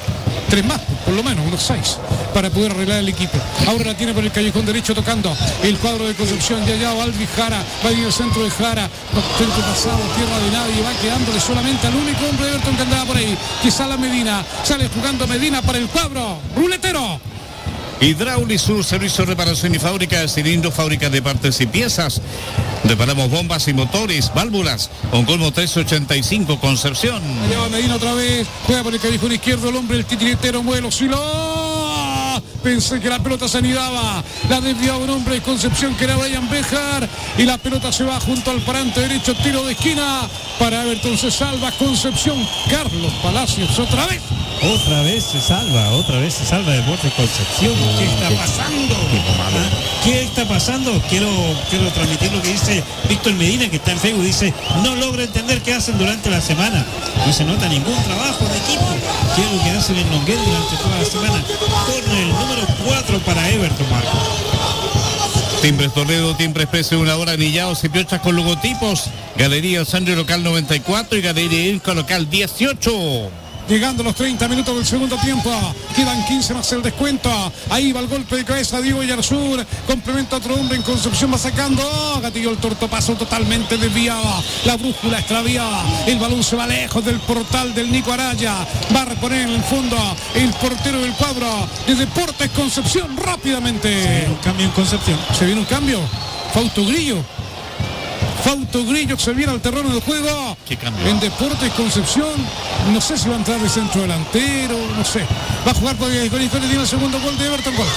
Speaker 3: 3 más, por lo menos, unos 6, para poder arreglar el equipo. Ahora la tiene por el callejón derecho tocando el cuadro de Concepción. Ya Albi Jara, va a ir al centro de Jara, centro pasado, tierra de nadie, va quedándole solamente al único hombre de Everton que andaba por ahí, que sale Medina, sale jugando Medina para el cuadro ruletero.
Speaker 1: Hidráulisur, servicio de reparación y fábrica de cilindros, fábrica de partes y piezas. Reparamos bombas y motores, válvulas. Oncolmo 1385, Concepción.
Speaker 3: Allá va Medina otra vez, juega por el callejón izquierdo, el hombre, el titiritero, Muelo, Silo. Pensé que la pelota se anidaba, la desviaba un hombre de Concepción que era Brian Bejar, y la pelota se va junto al parante derecho, tiro de esquina para Everton. Se salva Concepción. Carlos Palacios otra vez.
Speaker 4: Otra vez se salva Deportes Concepción. ¿Qué está pasando? ¿Qué está pasando? Quiero transmitir lo que dice Víctor Medina, que está en Facebook. Dice, no logra entender qué hacen durante la semana. No se nota ningún trabajo de equipo. ¿Qué es lo que hacen en Longuet durante toda la semana? Corre el número 4 para Everton, Marco.
Speaker 1: Timbres Toledo, Timbres Precio, 1 hora, anillados y piochas con logotipos. Galería Sandro Local 94 y Galería Irco Local 18.
Speaker 3: Llegando los 30 minutos del segundo tiempo, quedan 15 más el descuento. Ahí va el golpe de cabeza Diego Yarzur, complementa a otro hombre en Concepción, va sacando, gatillo el tortopaso totalmente desviado, la brújula extraviada, el balón se va lejos del portal del Nico Araya, va a reponer en el fondo el portero del cuadro de Deportes Concepción rápidamente.
Speaker 4: Se viene un cambio en Concepción.
Speaker 3: Se viene un cambio. Fausto Grillo se viene al terreno del juego.
Speaker 1: ¿Qué cambio?
Speaker 3: En Deportes Concepción, no sé si va a entrar de centro delantero, no sé. Va a jugar por el tiene el segundo gol de Everton. Gol.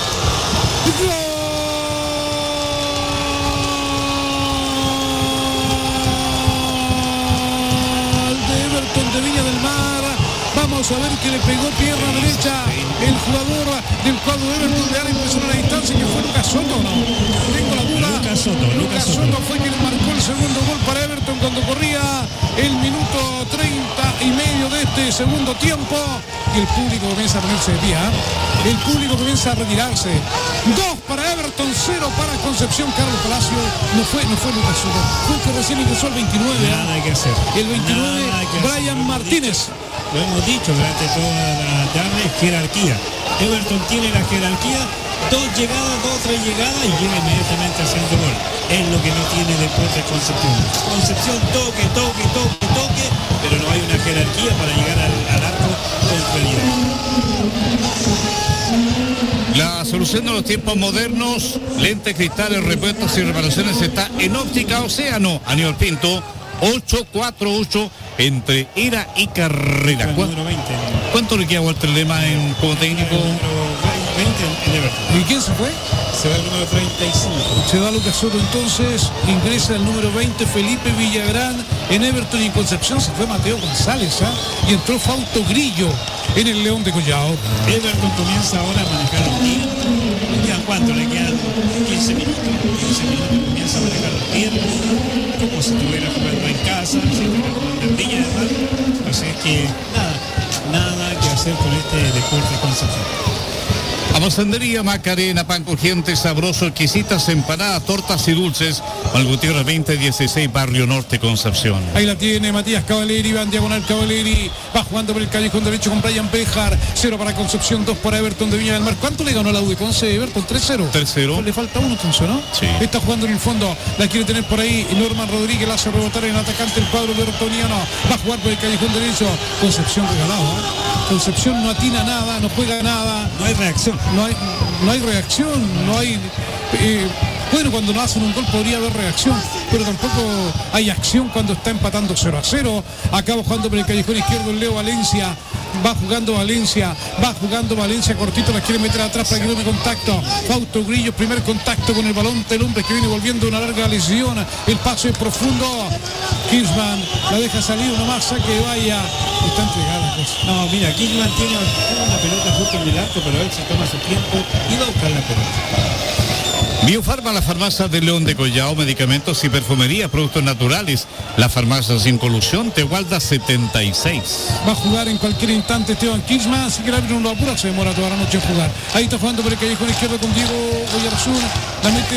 Speaker 3: De Everton de Viña del Mar. Vamos a ver que le pegó pierna derecha el jugador del cuadro de Everton. Le da la impresión a la distancia que fue Lucas Soto, ¿no? Tengo la duda.
Speaker 4: Lucas Soto
Speaker 3: fue quien marcó el segundo gol para Everton cuando corría el minuto 30 y medio de este segundo tiempo. Y el público comienza a ponerse de pie, ¿eh? El público comienza a retirarse. 2 para Everton, 0 para Concepción. Carlos Palacio no fue Lucas Soto, fue que recién ingresó el 29.
Speaker 4: Nada que hacer.
Speaker 3: El 29, Brian Martínez.
Speaker 4: Lo hemos dicho durante toda la tarde, jerarquía. Everton tiene la jerarquía, 2 llegadas, 2 o 3 llegadas y llega inmediatamente haciendo gol. Es lo que no tiene Deportes Concepción. Concepción toque, pero no hay una jerarquía para llegar al arco con claridad.
Speaker 1: La solución de los tiempos modernos, lentes, cristales, repuestos y reparaciones está en Óptica Océano. Aníbal Pinto, 848 entre Ira y Carrera.
Speaker 4: Número 20.
Speaker 1: ¿Cuánto le queda a Walter Lema como técnico?
Speaker 4: Número 20 en Everton.
Speaker 3: ¿Y quién se fue?
Speaker 4: Se va el número 35.
Speaker 3: Se va Lucas Soto entonces, ingresa el número 20 Felipe Villagrán. En Everton y Concepción se fue Mateo González, y entró Fausto Grillo en el León de Collao.
Speaker 4: Everton comienza ahora a manejar los tiempos. ¿Le quedan cuánto? Le quedan 15 minutos. 15 minutos comienza a manejar los tiempos, como si estuviera jugando en casa, si estuviera jugando en Viña del Mar. Así es que nada que hacer con este Deportes Concepción.
Speaker 1: Amosandería Macarena, pan crujiente, sabroso, exquisitas empanadas, tortas y dulces. Malgutierrez 2016, Barrio Norte, Concepción.
Speaker 3: Ahí la tiene Matías Cavaleri, va en diagonal Cavaleri, va jugando por el callejón derecho con Brian Bejar. 0 para Concepción, 2 para Everton de Viña del Mar. ¿Cuánto le ganó la U de Conce? Everton 3-0.
Speaker 1: 3-0.
Speaker 3: Le falta uno entonces, ¿no?
Speaker 1: Sí.
Speaker 3: Está jugando en el fondo, la quiere tener por ahí Norman Rodríguez, la hace rebotar en atacante el cuadro de Bertoniano. Va a jugar por el callejón derecho. Concepción regalado, Concepción no atina nada, no juega nada.
Speaker 4: No hay reacción.
Speaker 3: No hay reacción, no hay... bueno, cuando no hacen un gol podría haber reacción, pero tampoco hay acción cuando está empatando 0-0. Acaba jugando por el callejón izquierdo el Leo Valencia. Va jugando Valencia cortito, la quiere meter atrás para que tome contacto. Fausto Grillo, primer contacto con el balón del hombre que viene volviendo una larga lesión. El paso es profundo. Kingsman la deja salir nomás, saque vaya. Está entregada.
Speaker 4: No, mira, Kingsman tiene una pelota justo en el arco, pero él se toma su tiempo y va a buscar la pelota.
Speaker 1: Biofarma, la farmacia de León de Collao, medicamentos y perfumería, productos naturales. La farmacia sin colusión, Tehualda 76.
Speaker 3: Va a jugar en cualquier instante Esteban Kingsman, así que el árbitro no lo apura, se demora toda la noche en jugar. Ahí está jugando por el callejón izquierdo con Diego Oyarzún, la mete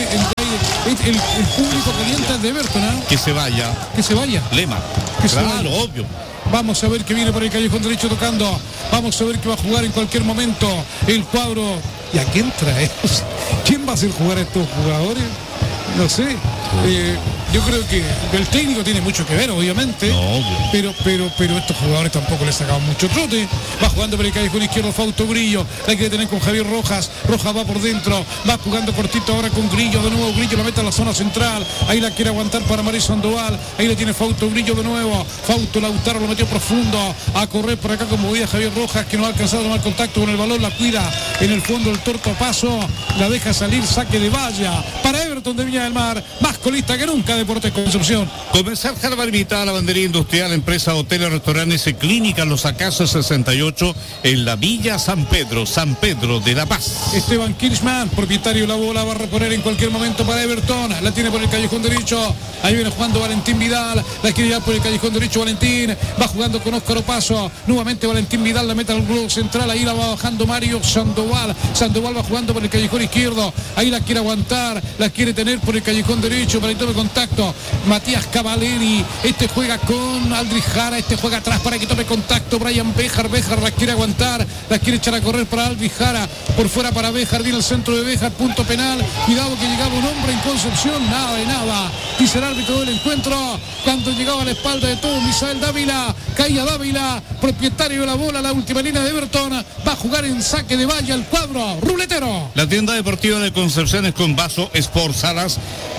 Speaker 3: el público caliente de Everton,
Speaker 1: Que se vaya.
Speaker 3: Que se vaya.
Speaker 1: Lema.
Speaker 3: Que se
Speaker 1: claro,
Speaker 3: vaya.
Speaker 1: obvio.
Speaker 3: Vamos a ver que viene por el callejón derecho tocando. Vamos a ver que va a jugar en cualquier momento el cuadro. ¿Y a quién trae? ¿Quién va a hacer jugar a estos jugadores? No sé. Yo creo que el técnico tiene mucho que ver, obviamente. No, pero estos jugadores tampoco le sacaban mucho trote. Va jugando por el callejón izquierdo Fausto Grillo. La quiere tener con Javier Rojas. Rojas va por dentro. Va jugando cortito ahora con Grillo. De nuevo Grillo la mete a la zona central. Ahí la quiere aguantar para Mario Sandoval. Ahí le tiene Fausto Grillo de nuevo. Fausto Lautaro lo metió profundo. A correr por acá como veía Javier Rojas, que no ha alcanzado a tomar contacto con el balón. La cuida en el fondo el Torto Paso. La deja salir, saque de valla. Para Everton de Viña del Mar. Más colista que nunca Deportes Concepción.
Speaker 1: Comenzar Harvard invitada a la bandería industrial, empresa, hoteles, restaurantes y clínicas Los Acasos 68 en la Villa San Pedro de La Paz.
Speaker 3: Esteban Kirchman, propietario de la bola, va a reponer en cualquier momento para Everton. La tiene por el callejón derecho. Ahí viene jugando Valentín Vidal. La quiere llevar por el callejón derecho Valentín. Va jugando con Óscar Opaso. Nuevamente Valentín Vidal la mete al globo central. Ahí la va bajando Mario Sandoval. Sandoval va jugando por el callejón izquierdo. Ahí la quiere aguantar. La quiere tener por el callejón derecho para el tome contacto. Matías Cavaleri, este juega con Aldrich Jara, este juega atrás para que tome contacto Brian Béjar la quiere aguantar, la quiere echar a correr para Aldrich Jara, por fuera para Béjar, viene el centro de Béjar, punto penal, cuidado que llegaba un hombre en Concepción, nada de nada, dice el árbitro del encuentro, cuando llegaba a la espalda de todo Misael Dávila, caía Dávila, propietario de la bola, la última línea de Everton, va a jugar en saque de valla el cuadro ruletero.
Speaker 1: La tienda deportiva de Concepción es con Vaso Sport Salas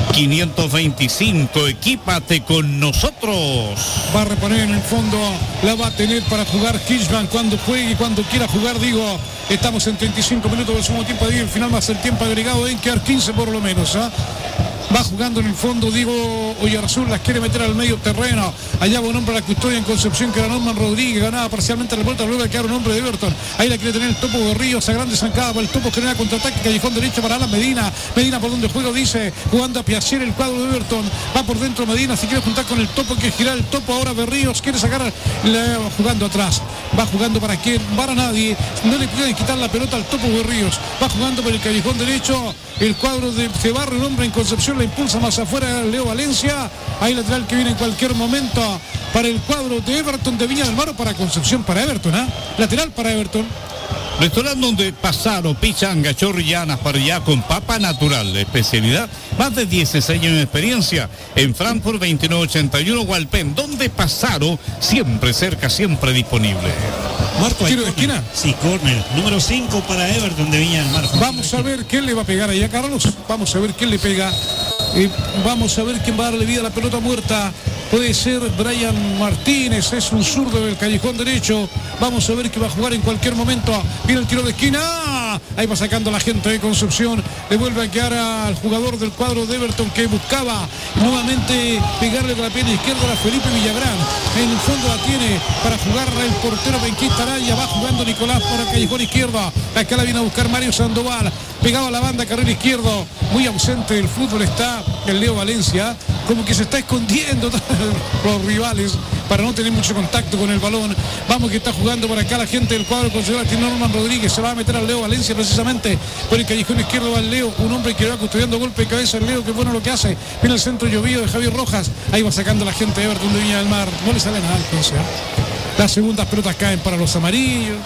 Speaker 1: 525, equípate con nosotros.
Speaker 3: Va a reponer en el fondo, la va a tener para jugar Kirchman cuando juegue y cuando quiera jugar, digo, estamos en 35 minutos del segundo tiempo, el final va a ser tiempo agregado, deben quedar 15 por lo menos, ¿eh? Va jugando en el fondo Diego Oyarzún, las quiere meter al medio terreno. Allá va un hombre a la custodia en Concepción que era Norman Rodríguez, ganaba parcialmente la vuelta, luego de quedar un hombre de Everton. Ahí la quiere tener el Topo de Ríos, a grande zancada para el Topo, genera contraataque, callejón derecho para Alan Medina. Medina por donde juego dice, jugando a Piacier el cuadro de Everton. Va por dentro Medina, si quiere juntar con el Topo, que girar el Topo ahora Berríos, quiere sacar, jugando atrás. Va jugando para quién, para nadie, no le pueden quitar la pelota al Topo Berríos. Va jugando por el callejón derecho, el cuadro de Cebarre, un hombre en Concepción, la impulsa más afuera Leo Valencia. Ahí lateral que viene en cualquier momento para el cuadro de Everton de Viña del Mar, o para Concepción, para Everton, ¿eh? Lateral para Everton.
Speaker 1: Restaurante donde pasaron pichanga, chorrillanas, parrillada con papa natural, de especialidad, más de 16 años de experiencia, en Frankfurt 2981 Hualpén, donde pasaron, siempre cerca, siempre disponible.
Speaker 4: Marco, ¿tiro de esquina? Sí, córner, número 5 para Everton de Viña del Mar.
Speaker 3: Vamos a ver quién le va a pegar ahí a Carlos, vamos a ver quién le pega, vamos a ver quién va a darle vida a la pelota muerta. Puede ser Brian Martínez, es un zurdo del callejón derecho. Vamos a ver que va a jugar en cualquier momento. Viene el tiro de esquina. Ahí va sacando la gente de Concepción. Le vuelve a quedar al jugador del cuadro de Everton que buscaba nuevamente pegarle con la pierna izquierda a Felipe Villagrán. En el fondo la tiene para jugar el portero Benquista Araya. Va jugando Nicolás para el callejón izquierdo. Acá la viene a buscar Mario Sandoval. Pegado a la banda, carril izquierdo. Muy ausente del fútbol está el Leo Valencia. Como que se está escondiendo los rivales para no tener mucho contacto con el balón. Vamos que está jugando por acá la gente del cuadro con Norman Rodríguez. Se va a meter al Leo Valencia precisamente por el callejón izquierdo. Va el Leo, un hombre que va custodiando golpe de cabeza. El Leo, que bueno lo que hace. Viene el centro llovido de Javier Rojas. Ahí va sacando la gente de Everton de Viña del Mar. No le sale nada al 15. Las segundas pelotas caen para los amarillos.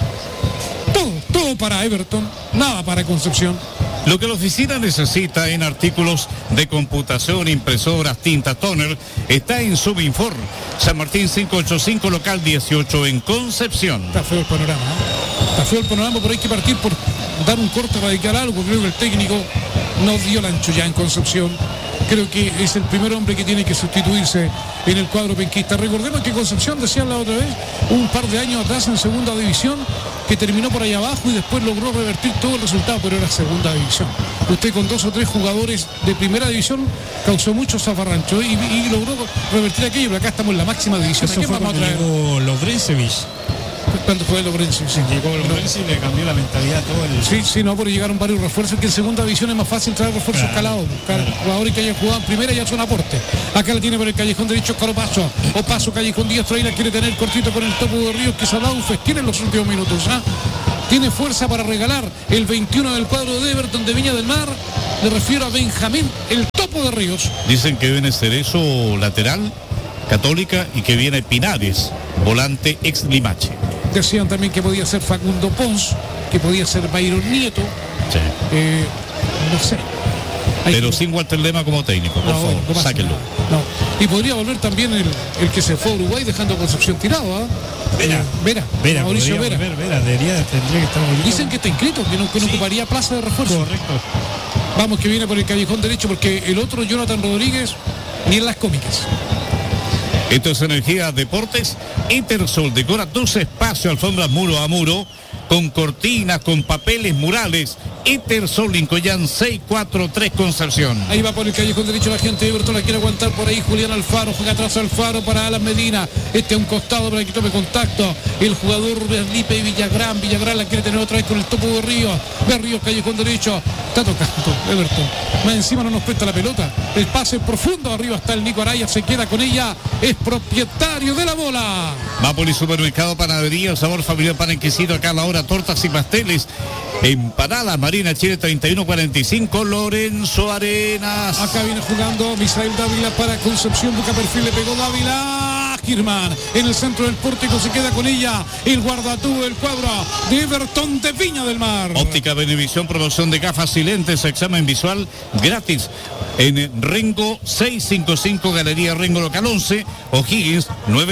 Speaker 3: Todo para Everton, nada para Concepción.
Speaker 1: Lo que la oficina necesita en artículos de computación, impresoras, tinta, toner, está en Subinfor. San Martín 585, local 18 en Concepción.
Speaker 3: Está feo el panorama, ¿eh? Está feo el panorama, pero hay que partir por dar un corte radical a algo. Creo que el técnico no dio el ancho ya en Concepción. Creo que es el primer hombre que tiene que sustituirse en el cuadro penquista. Recordemos que Concepción, decía la otra vez, un par de años atrás en segunda división, que terminó por ahí abajo y después logró revertir todo el resultado, pero era segunda división. Usted con 2 o 3 jugadores de primera división causó mucho zafarrancho y logró revertir aquello, pero acá estamos en la máxima división.
Speaker 4: Eso fue cuando llegó Lovrencevich.
Speaker 3: ¿Cuándo fue Lovrencevich?
Speaker 4: Sí, llegó Lovrencevich y le cambió la mentalidad a todo el...
Speaker 3: Sí, no, pero llegaron varios refuerzos, que en segunda división es más fácil traer refuerzos calados. Jugadores que hayan jugado en primera ya son aporte. Acá la tiene por el callejón derecho Coropaso. Opaso, callejón diestro, ahí la quiere tener cortito con el Topo de Ríos, que se ha dado un festín en los últimos minutos. Tiene fuerza para regalar el 21 del cuadro de Everton de Viña del Mar. Le refiero a Benjamín, el Topo de Ríos.
Speaker 1: Dicen que viene Cerezo lateral, Católica, y que viene Pinares volante ex Limache.
Speaker 3: Decían también que podía ser Facundo Pons, que podía ser Byron Nieto.
Speaker 1: Sí.
Speaker 3: No sé.
Speaker 1: Pero sin Walter Lema como técnico, por favor,
Speaker 3: no
Speaker 1: sáquenlo.
Speaker 3: No. Y podría volver también el que se fue a Uruguay dejando a Concepción tirado, ¿ah?
Speaker 4: Vera,
Speaker 3: Mauricio Vera.
Speaker 4: Tendría que estar volviendo.
Speaker 3: Dicen que está inscrito, que no ocuparía plaza de refuerzo.
Speaker 4: Correcto.
Speaker 3: Vamos, que viene por el callejón derecho, porque el otro Jonathan Rodríguez ni en las cómicas.
Speaker 1: Esto es Energía Deportes. Intersol decora 12 espacios, alfombras muro a muro, con cortinas, con papeles, murales. Intersol Lincoyán 643 Concepción.
Speaker 3: Ahí va por el callejón derecho la gente de Everton, la quiere aguantar por ahí Julián Alfaro, juega atrás Alfaro para Alan Medina, a un costado para que tome contacto el jugador Berlipe y Villagrán la quiere tener otra vez con el topo de Berríos, callejón derecho, está tocando Everton, más encima no nos presta la pelota, el pase profundo, arriba está el Nico Araya, se queda con ella, es propietario de la bola.
Speaker 1: Mápolis Supermercado, Panadería, el sabor familiar, pan exquisito, acá a la hora, tortas y pasteles, empanadas, Marina Chile 3145, Lorenzo Arenas.
Speaker 3: Acá viene jugando Misael Dávila para Concepción, busca perfil, le pegó Dávila. Kirman en el centro del pórtico, se queda con ella el guardatubo del cuadro de Everton de Viña del Mar.
Speaker 1: Óptica Benevisión, promoción de gafas y lentes, examen visual gratis en Rengo 655, Galería Rengo Local 11, O'Higgins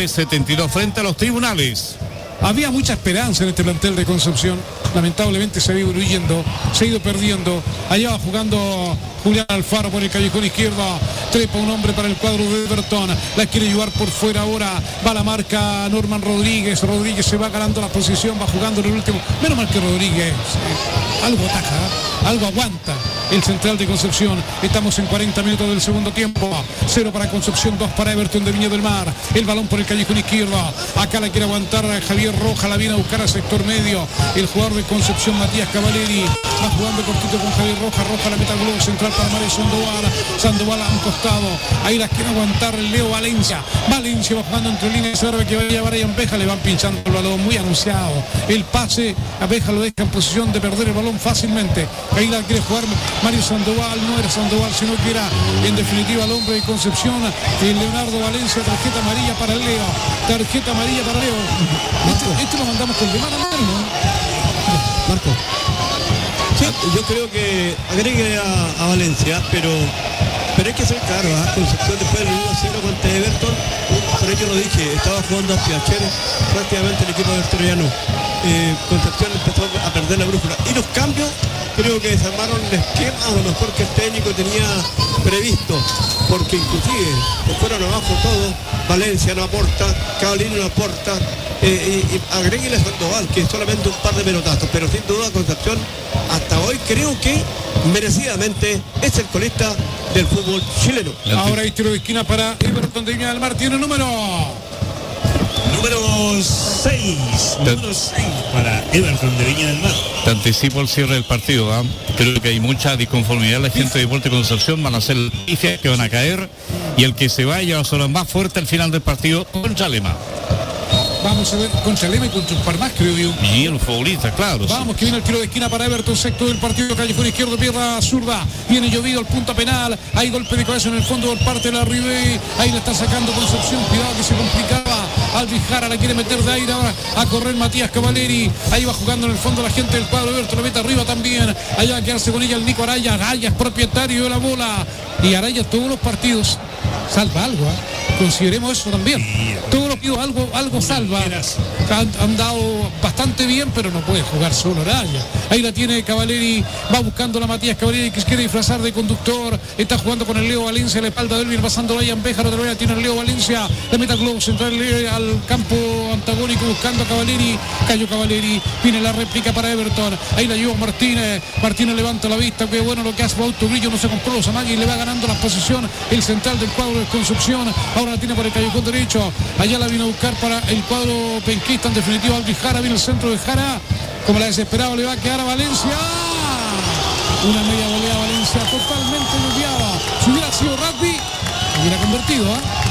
Speaker 1: 972, frente a los tribunales.
Speaker 3: Había mucha esperanza en este plantel de Concepción, lamentablemente se ha ido diluyendo, se ha ido perdiendo. Allá va jugando Julián Alfaro por el callejón izquierdo, trepa un hombre para el cuadro de Everton, la quiere llevar por fuera ahora, va la marca Norman Rodríguez se va ganando la posición, va jugando en el último, menos mal que Rodríguez, algo ataja, algo aguanta el central de Concepción. Estamos en 40 minutos del segundo tiempo, 0 para Concepción, 2 para Everton de Viña del Mar, el balón por el callejón izquierdo, acá la quiere aguantar Javier Roja, la viene a buscar al sector medio, el jugador de Concepción Matías Cavaleri, va jugando cortito con Javier Roja la meta al globo central para Mario Sandoval a un costado, ahí la quiere aguantar Leo Valencia va jugando entre líneas, serve que vaya Brian Beja, le van pinchando el balón, muy anunciado, el pase a Beja lo deja en posición de perder el balón fácilmente, ahí la quiere jugar Mario Sandoval, no era Sandoval sino que era en definitiva el hombre de Concepción, Leonardo Valencia, tarjeta amarilla para Leo. Este lo mandamos con de mano, ¿no?
Speaker 2: Marco. Sí, yo creo que agregue a Valencia, pero hay que ser claro, Concepción después del 1-0 contra Everton, por ello lo dije, estaba jugando a Piacere, prácticamente el equipo evertoniano. Concepción empezó a perder la brújula y los cambios creo que desarmaron el esquema a lo mejor que el técnico tenía previsto, porque inclusive se fueron abajo todos, Valencia no aporta, Cavallini no aporta, y agréguele a Sandoval que es solamente un par de pelotazos, pero sin duda Concepción hasta hoy creo que merecidamente es el colista del fútbol chileno.
Speaker 3: Ahora hay tiro de esquina para Everton de Viña del Mar, tiene número
Speaker 4: 6 para Everton de Viña del Mar.
Speaker 1: Te anticipo el cierre del partido, ¿eh? Creo que hay mucha disconformidad. La gente de Deportes Concepción van a hacer pifias que van a caer, y el que se vaya va a ser más fuerte al final del partido contra Lema.
Speaker 3: Vamos a ver contra Lema y contra un par más, creo yo.
Speaker 1: Y el futbolista, claro.
Speaker 3: Vamos, sí. Que viene el tiro de esquina para Everton, sexto del partido, callejón izquierdo, pierna zurda, viene llovido el punto penal, hay golpe de cabeza en el fondo por parte de la Ribey, ahí le está sacando Concepción, cuidado que se complicaba, Alvijara la quiere meter de aire ahora a correr Matías Cavaleri, ahí va jugando en el fondo la gente del cuadro Everton, la mete arriba también, allá va a quedarse con ella el Nico Araya es propietario de la bola, y Araya todos los partidos salva algo, consideremos eso también, todos los partidos algo salva, han dado bastante bien, pero no puede jugar solo Araya, ahí la tiene Cavaleri, va buscando la Matías Cavaleri que se quiere disfrazar de conductor, está jugando con el Leo Valencia, la espalda de él, viene pasando Brian Bejar, otra vez tiene el Leo Valencia, la meta globo central al campo antagónico buscando a Cavaleri, cayó Cavaleri, viene la réplica para Everton, ahí la lleva Martínez levanta la vista, qué bueno lo que hace Autogrillo, no se compró los amagues y le va ganando la posición el central del cuadro de Concepción, ahora la tiene por el callejón derecho, allá la vino a buscar para el cuadro penquista, en definitiva Alvijara, viene el centro de Jara, como la desesperado le va a quedar a Valencia, una media volea a Valencia totalmente desviada, si hubiera sido rugby hubiera convertido,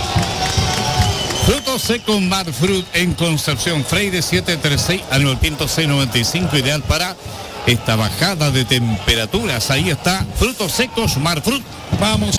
Speaker 1: Frutos secos Marfrut en Concepción, Freire 736, Aníbal Pinto 695, ideal para esta bajada de temperaturas. Ahí está, Frutos secos Marfrut.
Speaker 3: Vamos